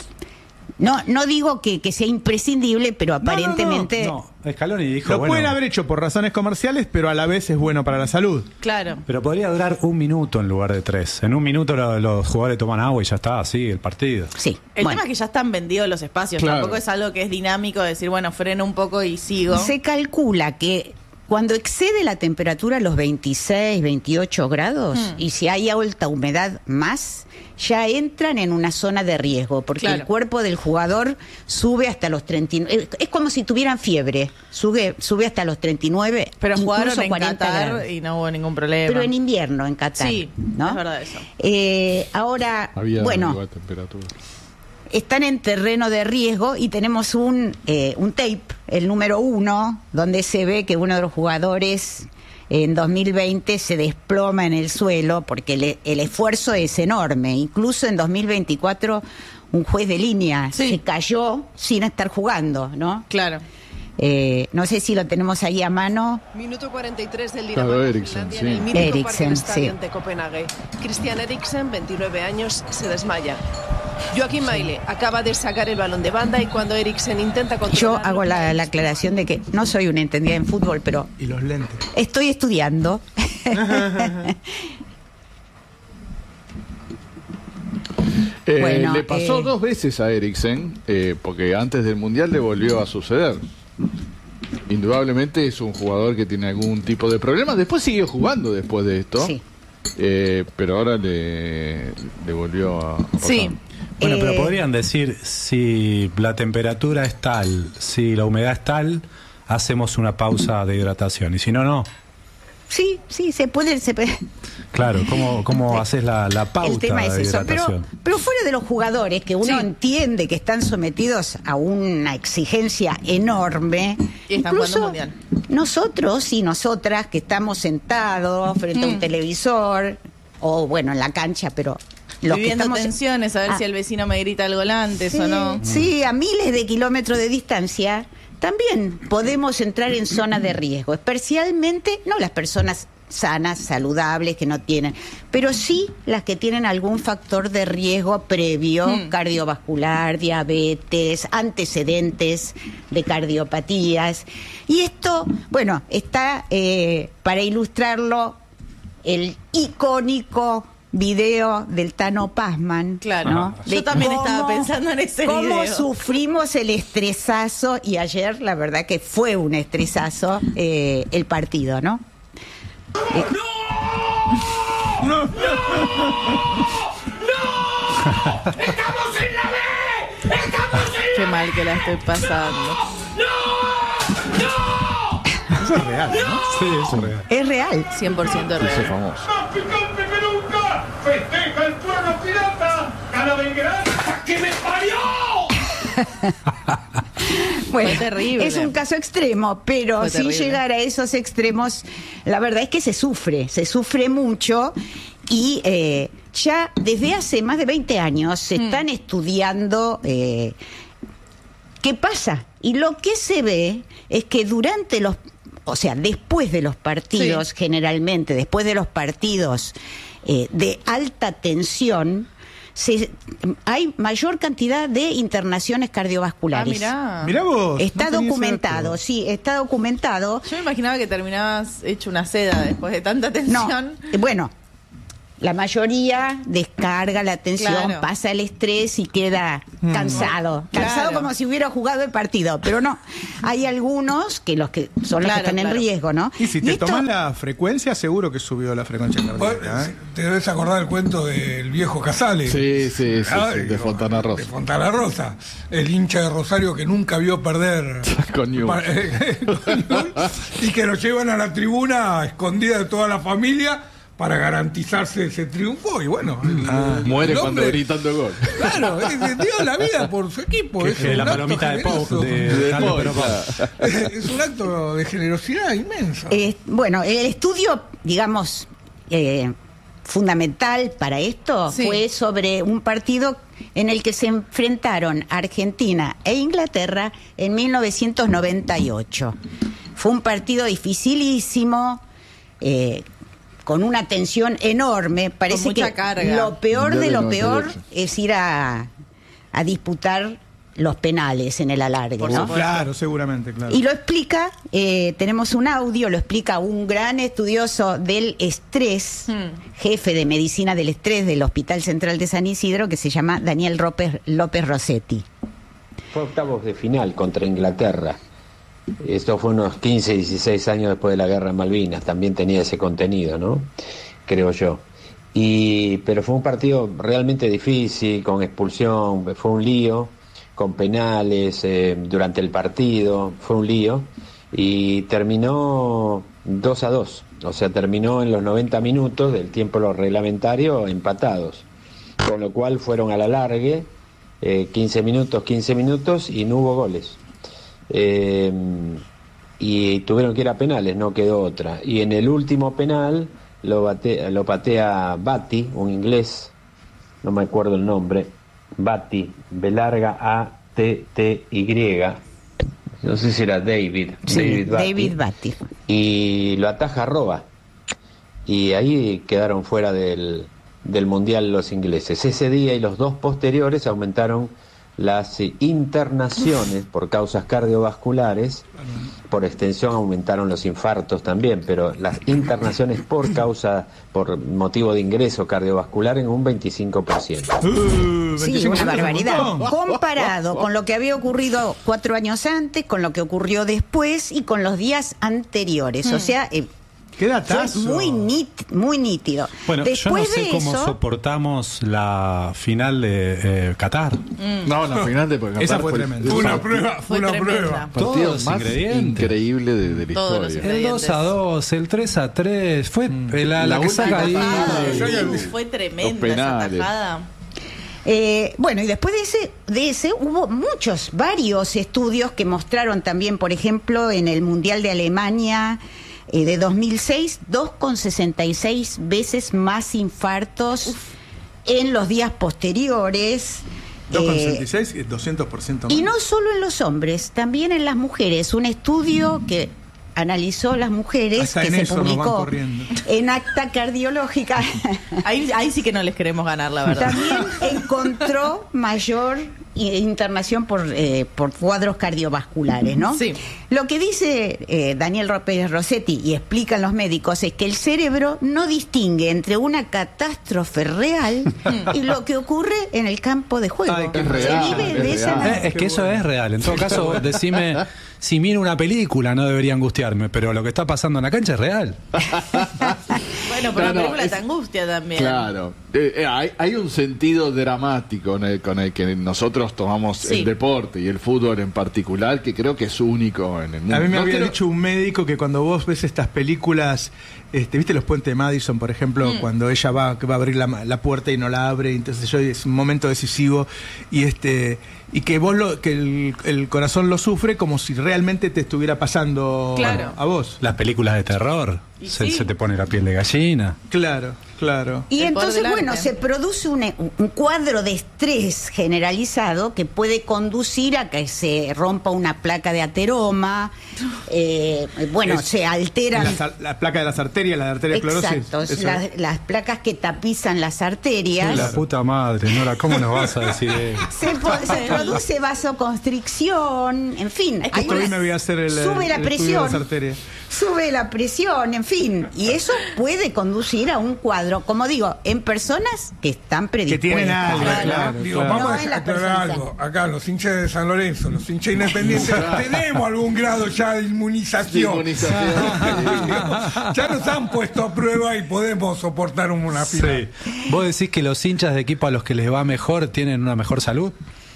No digo que sea imprescindible, pero aparentemente... No, Scaloni dijo, Lo pueden haber hecho por razones comerciales, pero a la vez es bueno para la salud. Claro. Pero podría durar 1 minuto en lugar de 3. En 1 minuto los jugadores toman agua y ya está, así el partido. Sí. El tema es que ya están vendidos los espacios. Claro. Tampoco es algo que es dinámico de decir, bueno, freno un poco y sigo. Se calcula que cuando excede la temperatura los 26, 28 grados, y si hay alta humedad más, ya entran en una zona de riesgo, porque el cuerpo del jugador sube hasta los 39. Es como si tuvieran fiebre, sube hasta los 39. Pero jugaron incluso en 40 Qatar grados. y no hubo ningún problema. Pero en invierno en Qatar. Sí, ¿no? es verdad eso. Ahora, Había bueno, igual temperatura. están en terreno de riesgo y tenemos un tape, el número 1, donde se ve que uno de los jugadores en 2020 se desploma en el suelo porque el esfuerzo es enorme. Incluso en 2024 un juez de línea se cayó sin estar jugando, ¿no? Claro. No sé si lo tenemos ahí a mano. Minuto 43 del Claro, Dinamo Eriksen, Finlandia sí. en el mítico Eriksen, Parken Stadion de Copenhague. Christian Eriksen, 29 años, se desmaya. Joaquín Maile acaba de sacar el balón de banda y cuando Eriksen intenta controlar... Yo hago la aclaración de que no soy una entendida en fútbol, pero Y los lentes. estoy estudiando. Bueno, le pasó 2 veces a Eriksen, porque antes del Mundial le volvió a suceder. Indudablemente es un jugador que tiene algún tipo de problema. Después siguió jugando después de esto. Sí. Pero ahora le volvió a pasar. Sí. Bueno, pero podrían decir, si la temperatura es tal, si la humedad es tal, hacemos una pausa de hidratación. Y si no, no. Sí, se puede. Claro, ¿cómo haces la pauta El tema es de eso, hidratación? pero fuera de los jugadores, que uno entiende que están sometidos a una exigencia enorme, Y están incluso jugando un mundial. nosotros y nosotras que estamos sentados frente a un televisor, o bueno, en la cancha, pero los que Viviendo estamos... tensiones, a ver si el vecino me grita algo antes Sí, o no. sí, a miles de kilómetros de distancia también podemos entrar en zona de riesgo, especialmente no las personas sanas, saludables, que no tienen, pero sí las que tienen algún factor de riesgo previo, cardiovascular, diabetes, antecedentes de cardiopatías. Y esto, bueno, está para ilustrarlo el icónico video del Tano Pazman. Claro. ¿no? Yo De también estaba pensando en ese cómo video. sufrimos el estresazo, y ayer la verdad que fue un estresazo el partido, ¿no? Qué mal que la estoy pasando. Eso es real, ¿no? Sí, eso es real. Es real. 100% Ese real. famoso. ¡Más picante que nunca! ¡Festeja el pueblo pirata! ¡Gana Belgrano! ¡Que me parió! Bueno, Fue terrible. es un caso extremo, pero Fue sin terrible. llegar a esos extremos, la verdad es que se sufre mucho y ya desde hace más de 20 años se están estudiando qué pasa. Y lo que se ve es que después de los partidos, generalmente, después de los partidos de alta tensión, hay mayor cantidad de internaciones cardiovasculares. Mirá vos. Está no tenía documentado, ese sí, está documentado. Yo me imaginaba que terminabas hecho una seda después de tanta tensión. No, bueno, la mayoría descarga la tensión, Claro. pasa el estrés y queda cansado. Claro. Cansado como si hubiera jugado el partido, pero no. Hay algunos que son los que están en riesgo, ¿no? Y si te esto- tomas la frecuencia, seguro que subió la frecuencia cardíaca. ¿eh? Te debes acordar el cuento del viejo Casale. Sí, sí, sí, Ah, sí, de Fontana Rosa. De Fontana Rosa. El hincha de Rosario que nunca vio perder Con Newell's. con Newell's, y que lo llevan a la tribuna escondida de toda la familia para garantizarse ese triunfo. Y bueno, Muere el cuando hombre- gritando gol. Claro, dio la vida por su equipo. Es Que un la acto palomita de Pau, generoso. de Carlos Pero Pau. Es un acto de generosidad inmensa. Bueno, el estudio, digamos, fundamental para esto fue sobre un partido en el que se enfrentaron Argentina e Inglaterra en 1998. Fue un partido dificilísimo, con una tensión enorme. Parece mucha que carga. lo peor Mundial de del lo peor 98. es ir a disputar los penales en el alargue, ¿no? Claro, seguramente, claro. Y lo explica, tenemos un audio, lo explica un gran estudioso del estrés, jefe de medicina del estrés del Hospital Central de San Isidro, que se llama Daniel López Rossetti. Fue octavos de final contra Inglaterra. Esto fue unos 15, 16 años después de la guerra en Malvinas. También tenía ese contenido, ¿no? Creo yo. Pero fue un partido realmente difícil, con expulsión, fue un lío, con penales durante el partido, fue un lío. Y terminó 2-2. O sea, terminó en los 90 minutos del tiempo reglamentario empatados. Con lo cual fueron al alargue, 15 minutos y no hubo goles. Y tuvieron que ir a penales, no quedó otra. Y en el último penal lo patea Batty, un inglés, no me acuerdo el nombre, Batty, B larga A-T-T-Y, no sé si era David. Sí, Batty. David Batty. Y lo ataja Roba. Y ahí quedaron fuera del Mundial los ingleses. Ese día y los dos posteriores aumentaron las internaciones por causas cardiovasculares. Por extensión aumentaron los infartos también, pero las internaciones por motivo de ingreso cardiovascular en un 25%. Sí, una barbaridad. Comparado con lo que había ocurrido 4 años antes, con lo que ocurrió después y con los días anteriores. O sea, ¡Qué fue datazo! muy nítido. Bueno, yo no Después sé de cómo eso, soportamos la final de Qatar. No, la final de Qatar Esa fue tremenda. Fue una prueba, fue una tremenda. prueba. partido Todos los más ingredientes. increíble de la Todos los historia. El 2-2, el 3-3, fue la La que saca ahí. última Fue Los tremenda esa penales. tajada. bueno, y después de ese hubo varios estudios que mostraron también, por ejemplo, en el Mundial de Alemania de 2006, 2,66 veces más infartos en los días posteriores. 2,66 y 200% más. Y no solo en los hombres, también en las mujeres. Un estudio que analizó las mujeres, Hasta que en se eso nos van publicó corriendo. en Acta Cardiológica, Ahí sí que no les queremos ganar, la verdad. también encontró mayor internación por cuadros cardiovasculares, ¿no? Sí. Lo que dice Daniel López Rossetti y explican los médicos es que el cerebro no distingue entre una catástrofe real y lo que ocurre en el campo de juego. Ay, qué Se real, vive es de esa real. manera. Es que eso es real. En todo caso, decime, si miro una película no debería angustiarme, pero lo que está pasando en la cancha es real. Bueno, pero la película te angustia también. Claro. Hay un sentido dramático con el que nosotros tomamos Sí. el deporte y el fútbol en particular, que creo que es único mismo en el mundo. A mí me No había creo- dicho un médico que cuando vos ves estas películas, viste los puentes de Madison, por ejemplo, cuando ella va a abrir la puerta y no la abre, entonces es un momento decisivo, y que vos que el corazón lo sufre como si realmente te estuviera pasando Claro. a vos. Las películas de terror, Y se, sí. se te pone la piel de gallina. Claro. Y El poder entonces, del bueno, arte. se produce un cuadro de estrés generalizado que puede conducir a que se rompa una placa de ateroma, se alteran. La placa de las arterias, la de arteria esclerosis. Exacto, eso. las placas que tapizan las arterias. La puta madre, Nora, ¿cómo nos vas a decir eso? Se produce vasoconstricción, en fin. hay Justo hoy unas- me voy a hacer el sube la estudio de presión. las arterias. Sube la presión, en fin. Y eso puede conducir a un cuadro, como digo, en personas que están predispuestas. tienen algo, claro. Digo, claro. vamos No a es la aclarar persona. algo. Acá los hinchas de San Lorenzo, los hinchas independientes, tenemos algún grado ya de inmunización. Inmunización. Ya nos han puesto a prueba y podemos soportar una final. Sí. ¿Vos decís que los hinchas de equipo a los que les va mejor tienen una mejor salud?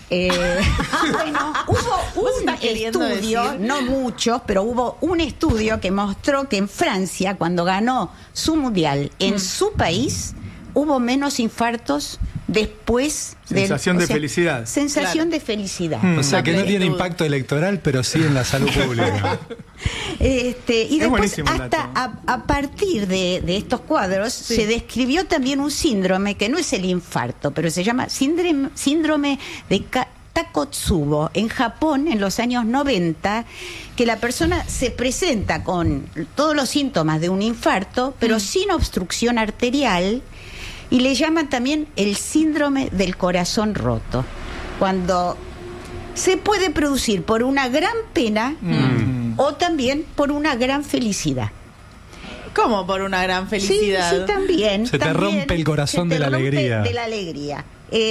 Bueno, hubo un estás queriendo estudio, decir? no muchos, pero hubo un estudio que mostró que en Francia, cuando ganó su mundial en su país, hubo menos infartos después Sensación de felicidad. Sensación Claro. de felicidad. O sea, que no tiene plenitud. impacto electoral, pero sí en la salud pública. Y después, buenísimo el hasta dato. a partir de estos cuadros, se describió también un síndrome que no es el infarto, pero se llama síndrome de Takotsubo en Japón en los años 90, que la persona se presenta con todos los síntomas de un infarto, pero sin obstrucción arterial, y le llaman también el síndrome del corazón roto, cuando se puede producir por una gran pena o también por una gran felicidad. ¿Cómo por una gran felicidad? Sí, también. Se te también rompe el corazón se te de la rompe alegría. De la alegría.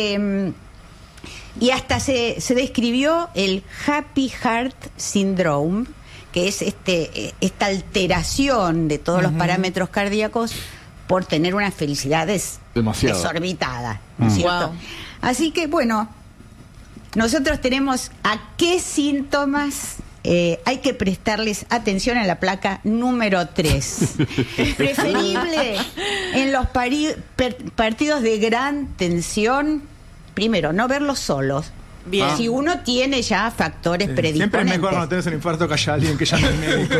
Y hasta se describió el Happy Heart Syndrome, que es esta alteración de todos los parámetros cardíacos por tener una felicidad Demasiado. desorbitada, ¿no es cierto? Wow. Así que, bueno, nosotros tenemos a qué síntomas hay que prestarles atención en la placa número 3. Preferible en los partidos de gran tensión, primero, no verlos solos. Bien. Si uno tiene ya factores predisponentes. Siempre es mejor cuando tenés un infarto que haya alguien que llame al médico.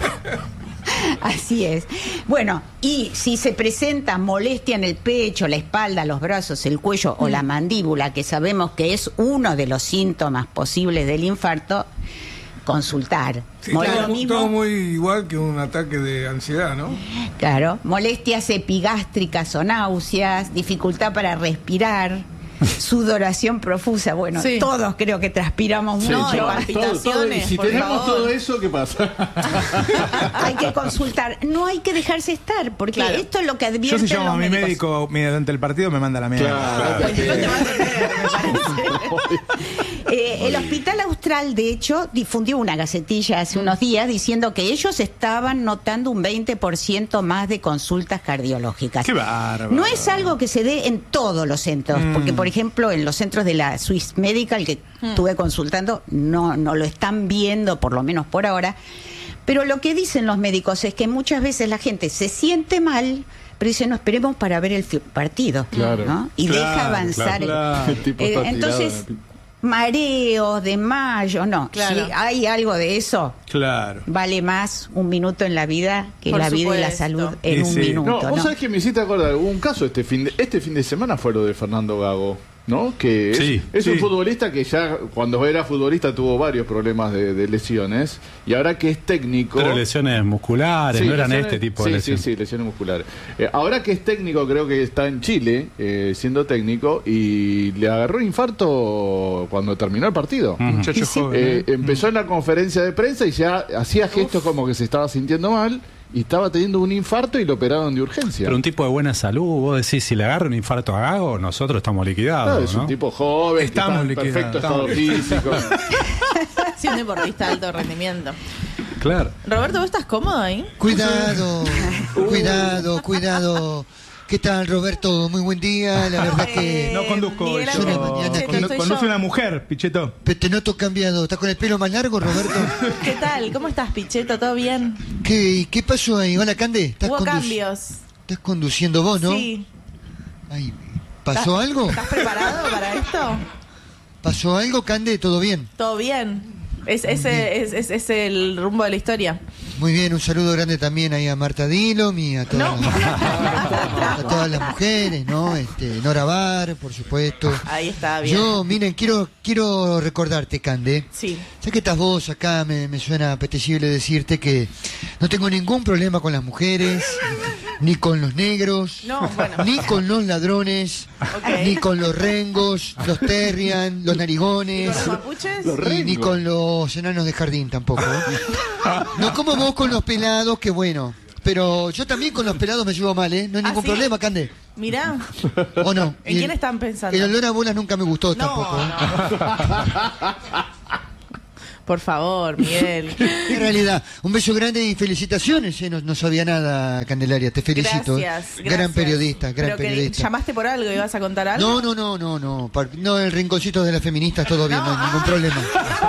Así es. Bueno, y si se presenta molestia en el pecho, la espalda, los brazos, el cuello o la mandíbula, que sabemos que es uno de los síntomas posibles del infarto, consultar. Sí, Lo todo mismo, muy igual que un ataque de ansiedad, ¿no? claro, molestias epigástricas o náuseas, dificultad para respirar, sudoración profusa. Bueno, Sí. todos creo que transpiramos No, mucho. y palpitaciones, Y si por tenemos favor. todo eso, ¿qué pasa? Hay que consultar. No hay que dejarse estar, porque Claro. esto es lo que Yo advierten si llamo los a mi médicos. médico mediante el partido me manda a la mierda. Claro. El Hospital Austral, de hecho, difundió una gacetilla hace unos días diciendo que ellos estaban notando un 20% más de consultas cardiológicas. Qué bárbaro. No es algo que se dé en todos los centros, porque por ejemplo en los centros de la Swiss Medical que estuve consultando no lo están viendo, por lo menos por ahora. Pero lo que dicen los médicos es que muchas veces la gente se siente mal, pero dice, no, esperemos para ver el partido, Claro. ¿no? Y deja avanzar. claro. El tipo está Entonces, tirado. mareos, desmayo, no. Claro. Si hay algo de eso, Claro. vale más un minuto en la vida que Por la vida y la supuesto. salud en Y un sí. minuto. No, vos ¿no? sabés que me hiciste acordar, hubo un caso este fin de semana fue lo de Fernando Gago, ¿no? Que Sí, es un sí. futbolista que ya cuando era futbolista tuvo varios problemas de lesiones y ahora que es técnico... Pero lesiones musculares, Sí, no eran lesiones- este tipo de sí, lesiones. Sí, lesiones musculares. Ahora que es técnico, creo que está en Chile siendo técnico y le agarró un infarto cuando terminó el partido. Muchacho joven. Empezó en la conferencia de prensa y ya hacía gestos como que se estaba sintiendo mal y estaba teniendo un infarto y lo operaron de urgencia. Pero un tipo de buena salud, vos decís, si le agarra un infarto a Gago, nosotros estamos liquidados, Claro, es ¿no? un tipo joven, que Estamos está en perfecto liquidados, estado físico. Sí, un deportista de alto rendimiento. Claro. Roberto, ¿vos estás cómodo ahí? Cuidado, cuidado, cuidado. ¿Qué tal, Roberto? Muy buen día. La verdad que No conduzco hoy. es una mañana que... Conduce una mujer, Pichetto. Te noto cambiado. ¿Estás con el pelo más largo, Roberto? ¿Qué tal? ¿Cómo estás, Pichetto? ¿Todo bien? ¿Qué pasó ahí? Hola, Cande. Hubo cambios. Estás conduciendo vos, ¿no? Sí. Ay, ¿pasó algo? ¿Estás preparado para esto? ¿Pasó algo, Cande? ¿Todo bien? Todo bien. Es el rumbo de la historia. Muy bien, un saludo grande también ahí a Marta Dillon y a todas las mujeres, ¿no? Nora Bar, por supuesto. Ahí está, bien. Yo, miren, quiero recordarte, Cande. Sí. Sé que estás vos acá, me suena apetecible decirte que no tengo ningún problema con las mujeres, ni con los negros, ni con los ladrones, ni con los rengos, los terrian, los narigones, ¿Con los mapuches? ni con los enanos de jardín tampoco. No como vos con los pelados, que bueno. Pero yo también con los pelados me llevo mal, ¿eh? No hay ningún problema, Cande. Mirá. ¿O no? ¿En quién están pensando? El olor a bolas nunca me gustó tampoco. Por favor, Miguel. En realidad, un beso grande y felicitaciones. No sabía nada, Candelaria. Te felicito. Gracias. Gran periodista, gran Pero periodista. Que ¿llamaste por algo? ¿Ibas a contar algo? No, el rinconcito de las feministas, todo bien, no hay ningún problema.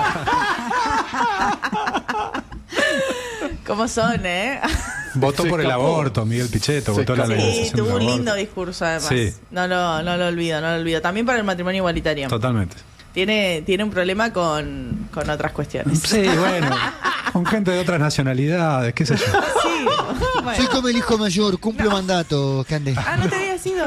¿Cómo son, Votó por el aborto, Miguel Pichetto, votó la legalización Sí, tuvo del un aborto. lindo discurso además. Sí. No lo olvido. También para el matrimonio igualitario. Totalmente. Tiene un problema con otras cuestiones. Sí, bueno, con gente de otras nacionalidades, qué sé yo. Sí, bueno. Soy como el hijo mayor, cumplo mandato, Cande. No te había sido.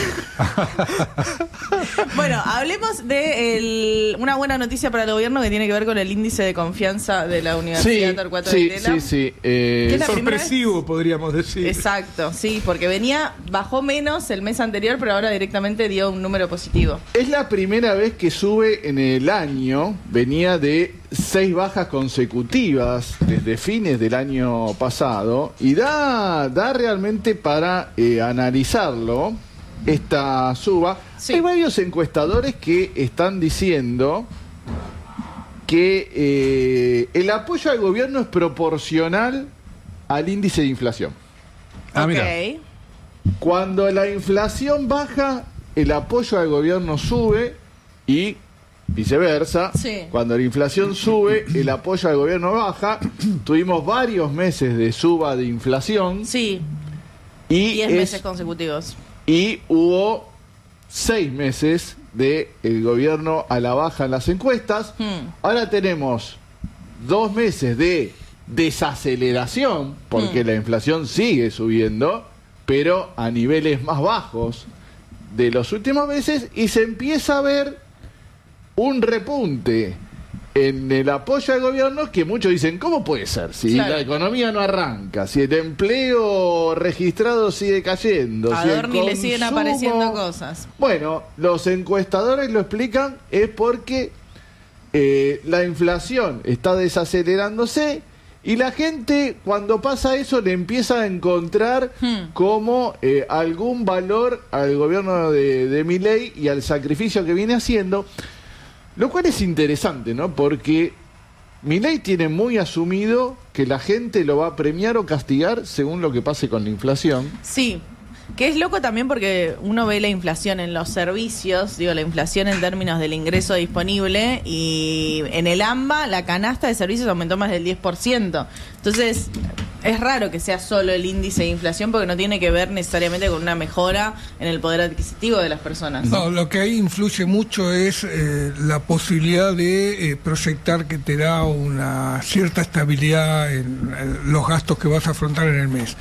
Bueno, hablemos de una buena noticia para el gobierno que tiene que ver con el índice de confianza de la Universidad Torcuato de Itela. Sí. ¿Qué es la primera Sorpresivo, podríamos decir. Exacto, sí, porque bajó menos el mes anterior, pero ahora directamente dio un número positivo. Es la primera vez que sube en el año, venía de 6 bajas consecutivas desde fines del año pasado y da realmente para analizarlo esta suba. Sí. Hay varios encuestadores que están diciendo que el apoyo al gobierno es proporcional al índice de inflación. Mira. Cuando la inflación baja, el apoyo al gobierno sube y viceversa. Sí. Cuando la inflación sube, el apoyo al gobierno baja. Tuvimos varios meses de suba de inflación. Sí. Y 10 meses consecutivos. Y hubo 6 meses de el gobierno a la baja en las encuestas. Ahora tenemos 2 meses de desaceleración, porque la inflación sigue subiendo, pero a niveles más bajos de los últimos meses, y se empieza a ver un repunte en el apoyo al gobierno que muchos dicen, ¿cómo puede ser? Si la economía no arranca, si el empleo registrado sigue cayendo, A si el Adorni le siguen consumo... apareciendo cosas. Bueno, los encuestadores lo explican, es porque la inflación está desacelerándose y la gente cuando pasa eso le empieza a encontrar como algún valor al gobierno de Milei y al sacrificio que viene haciendo. Lo cual es interesante, ¿no? Porque Milei tiene muy asumido que la gente lo va a premiar o castigar según lo que pase con la inflación. Sí, que es loco también porque uno ve la inflación en los servicios, la inflación en términos del ingreso disponible, y en el AMBA la canasta de servicios aumentó más del 10%. Entonces, es raro que sea solo el índice de inflación porque no tiene que ver necesariamente con una mejora en el poder adquisitivo de las personas. No, lo que ahí influye mucho es la posibilidad de proyectar que te da una cierta estabilidad en los gastos que vas a afrontar en el mes.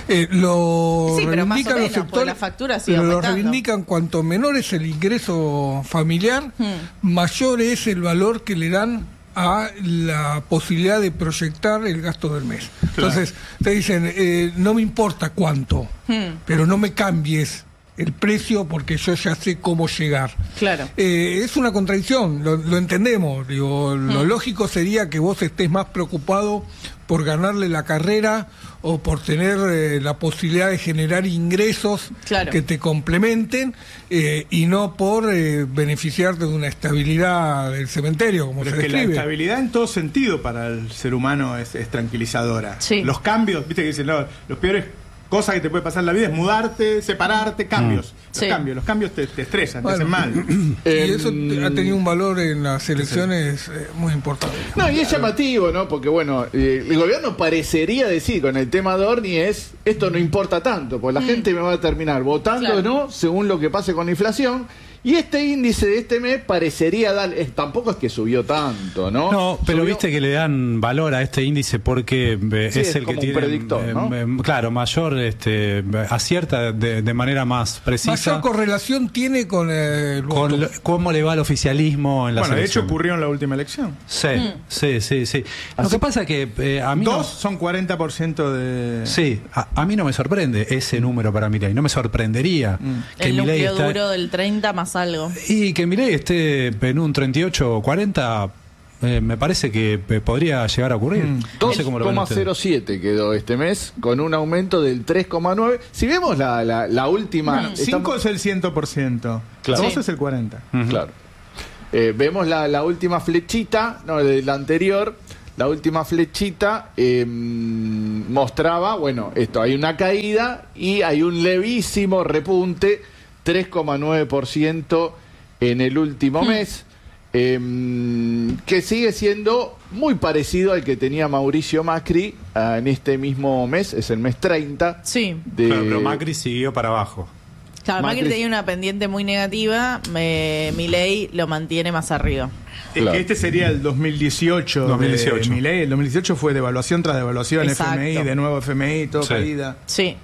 Lo Sí, pero más o reivindican los menos, porque sectores, la factura sigue pero lo aumentando. reivindican cuanto menor es el ingreso familiar, mayor es el valor que le dan a la posibilidad de proyectar el gasto del mes. Entonces, te dicen, no me importa cuánto, pero no me cambies el precio porque yo ya sé cómo llegar. Claro. Es una contradicción, lo entendemos. Digo, lo lógico sería que vos estés más preocupado por ganarle la carrera o por tener la posibilidad de generar ingresos que te complementen y no por beneficiarte de una estabilidad del cementerio, como Pero se es que describe. la estabilidad en todo sentido para el ser humano es tranquilizadora. Sí. Los cambios, viste que dicen, no, los peores cosa que te puede pasar en la vida es mudarte, separarte, cambios. Sí. Los cambios te estresan, Bueno, te hacen mal. Y eso ha tenido un valor en las elecciones muy importante. No, y es llamativo, ¿no? Porque, bueno, el gobierno parecería decir con el tema de Orni esto no importa tanto, porque la gente me va a terminar votando o no, según lo que pase con la inflación. Y este índice de este mes parecería dar, tampoco es que subió tanto, ¿no? No, pero Subió- viste que le dan valor a este índice porque es el que como un tiene, predictor, ¿no? claro, mayor, acierta de manera más precisa Mayor correlación tiene con el voto. con cómo le va al oficialismo en la Bueno, de hecho selección. ocurrió en la última elección. Sí. Lo que pasa es que a mí Dos son 40% de... Sí, a mí no me sorprende ese número para Milei. No me sorprendería que El Milei núcleo duro del 30 más algo. y que Milei esté en un 38 o 40. Me parece que podría llegar a ocurrir. No sé cómo lo ven ustedes. 2,07 quedó este mes, con un aumento del 3,9. Si vemos la última... 5 es el 100%, Claro. 2 es el 40%. Claro. Vemos la última flechita, no, de la anterior. La última flechita mostraba, bueno, hay una caída y hay un levísimo repunte, 3,9% en el último mes, que sigue siendo muy parecido al que tenía Mauricio Macri en este mismo mes, es el mes 30. Sí. Claro, pero Macri siguió para abajo. Claro, Macri Macri- tenía una pendiente muy negativa, Milei lo mantiene más arriba. Es Claro. que este sería el 2018. 2018. De Milei. El 2018 fue devaluación tras devaluación, Exacto. FMI, de nuevo FMI, todo Sí. caída. Sí.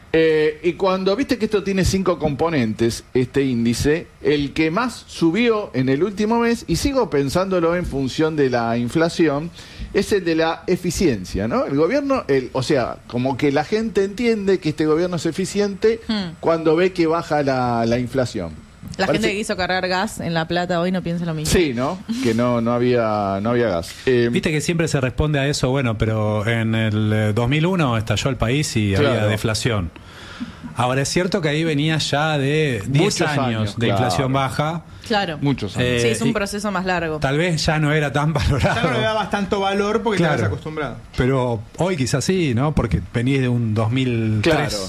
Y cuando viste que esto tiene 5 componentes, este índice, el que más subió en el último mes, y sigo pensándolo en función de la inflación, es el de la eficiencia, ¿no? El gobierno, o sea, como que la gente entiende que este gobierno es eficiente cuando ve que baja la inflación. La Parece- gente que quiso cargar gas en La Plata hoy no piensa lo mismo. Sí, ¿no? Que no había gas. Viste que siempre se responde a eso, bueno, pero en el 2001 estalló el país y había Claro. deflación. Ahora es cierto que ahí venía ya de 10 Muchos años años, de claro. inflación baja. Claro. Muchos años. Sí, es un y proceso más largo. Tal vez ya no era tan valorado. Ya no le dabas tanto valor porque Claro. estabas acostumbrado. Pero hoy quizás sí, ¿no? Porque venís de un 2003 Claro.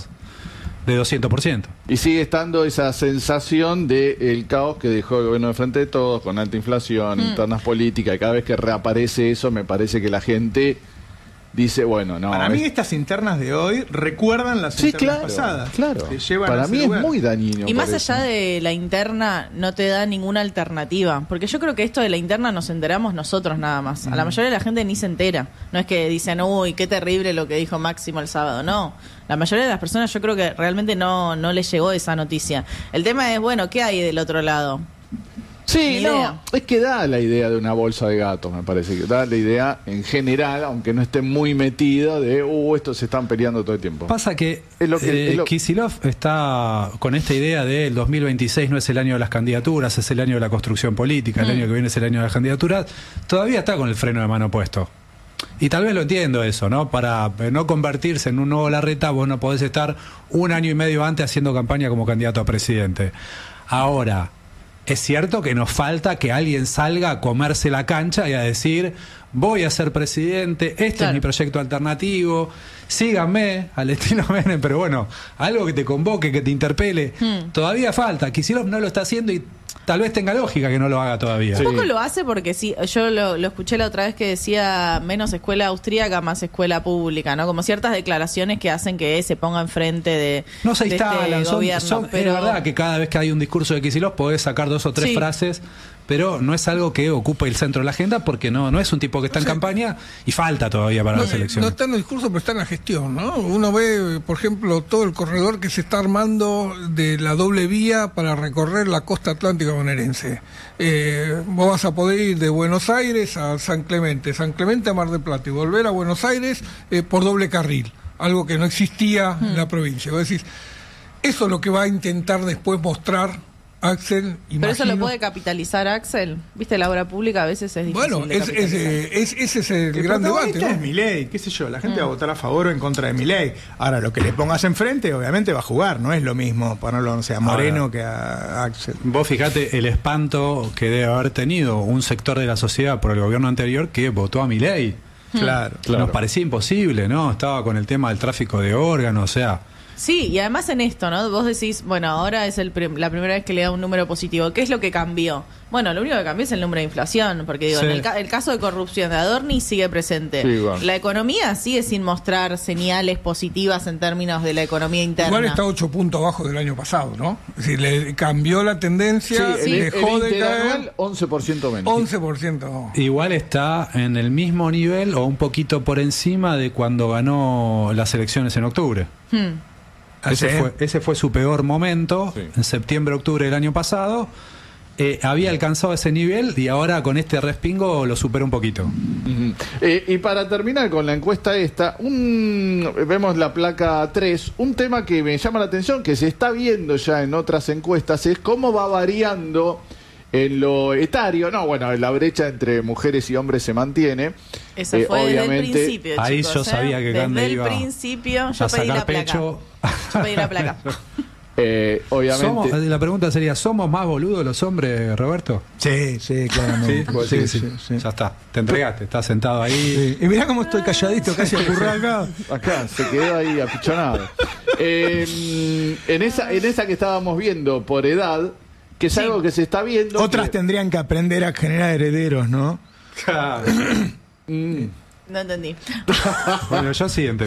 de 200%. Y sigue estando esa sensación del caos que dejó el gobierno de Frente de Todos, con alta inflación, internas políticas, y cada vez que reaparece eso, me parece que la gente dice, bueno, no... Para mí estas internas de hoy recuerdan las Sí, internas claro, pasadas. claro. Te llevan a Para ese mí lugar. es muy dañino. Y más por allá eso. de la interna, no te da ninguna alternativa. Porque yo creo que esto de la interna nos enteramos nosotros nada más. A la mayoría de la gente ni se entera. No es que dicen, uy, qué terrible lo que dijo Máximo el sábado. No. La mayoría de las personas yo creo que realmente no les llegó esa noticia. El tema es, bueno, ¿qué hay del otro lado? Sí, Ni no, idea. es que da la idea de una bolsa de gatos, me parece que da la idea en general, aunque no esté muy metido, de, estos se están peleando todo el tiempo. Pasa que, Es lo que- es lo- Kicillof está con esta idea de el 2026 no es el año de las candidaturas, es el año de la construcción política, el año que viene es el año de las candidaturas, todavía está con el freno de mano puesto. Y tal vez lo entiendo eso, ¿no? Para no convertirse en un nuevo Larreta, vos no podés estar un año y medio antes haciendo campaña como candidato a presidente. Ahora, es cierto que nos falta que alguien salga a comerse la cancha y a decir, voy a ser presidente, este Claro. es mi proyecto alternativo, síganme al estilo Menem, pero bueno, algo que te convoque, que te interpele. Todavía falta. Kicillof no lo está haciendo y tal vez tenga lógica que no lo haga todavía. Un poco lo hace porque sí, yo lo escuché la otra vez que decía menos escuela austríaca, más escuela pública, ¿no? Como ciertas declaraciones que hacen que se ponga enfrente de, No se de instalan, este gobierno. pero es verdad que cada vez que hay un discurso de Kicillof podés sacar 2 o 3 Sí. frases, pero no es algo que ocupe el centro de la agenda porque no es un tipo que está en campaña y falta todavía para las No elecciones. está en el discurso, pero está en la gestión, ¿no? Uno ve, por ejemplo, todo el corredor que se está armando de la doble vía para recorrer la costa atlántica bonaerense. Vos vas a poder ir de Buenos Aires a San Clemente a Mar del Plata y volver a Buenos Aires por doble carril, algo que no existía en la provincia. Vos decís, eso es lo que va a intentar después mostrar Axel. Pero eso lo imagino. puede capitalizar Axel. Viste, la obra pública a veces es difícil. Bueno, de capitalizar. ese es el gran protagonista debate, es ¿no? Milei, qué sé yo, la gente va a votar a favor o en contra de Milei. Ahora, lo que le pongas enfrente, obviamente va a jugar, no es lo mismo ponerlo, no sé, a Moreno Ahora, que a Axel. Vos fijate el espanto que debe haber tenido un sector de la sociedad por el gobierno anterior que votó a Milei. Claro. Nos parecía imposible, ¿no? Estaba con el tema del tráfico de órganos, o sea... Sí, y además en esto, ¿no? Vos decís, bueno, ahora es la primera vez que le da un número positivo. ¿Qué es lo que cambió? Bueno, lo único que cambió es el número de inflación, porque digo, en el caso de corrupción de Adorni sigue presente. Sí, bueno. La economía sigue sin mostrar señales positivas en términos de la economía interna. Igual está 8 puntos abajo del año pasado, ¿no? Es decir, le cambió la tendencia, dejó de caer 11% menos. 11%. Igual está en el mismo nivel o un poquito por encima de cuando ganó las elecciones en octubre. Ese fue su peor momento, en septiembre, octubre del año pasado. Había alcanzado ese nivel y ahora con este respingo lo supera un poquito. Y para terminar con la encuesta esta, vemos la placa 3, un tema que me llama la atención, que se está viendo ya en otras encuestas, es cómo va variando en lo etario. No, bueno, la brecha entre mujeres y hombres se mantiene. Eso fue obviamente, desde el principio, chicos. Ahí yo sabía que Cande iba desde el principio yo a pedí sacar la placa. pecho. Yo pedí la placa. Obviamente. La pregunta sería, ¿somos más boludos los hombres, Roberto? Sí, claramente. Sí. Ya está, te entregaste, estás sentado ahí. Sí. Y mirá cómo estoy calladito, casi acurrado acá. Acá, se quedó ahí apichonado. En esa que estábamos viendo por edad, que es algo que se está viendo. Otras tendrían que aprender a generar herederos, ¿no? No entendí. Bueno, yo sí entendí.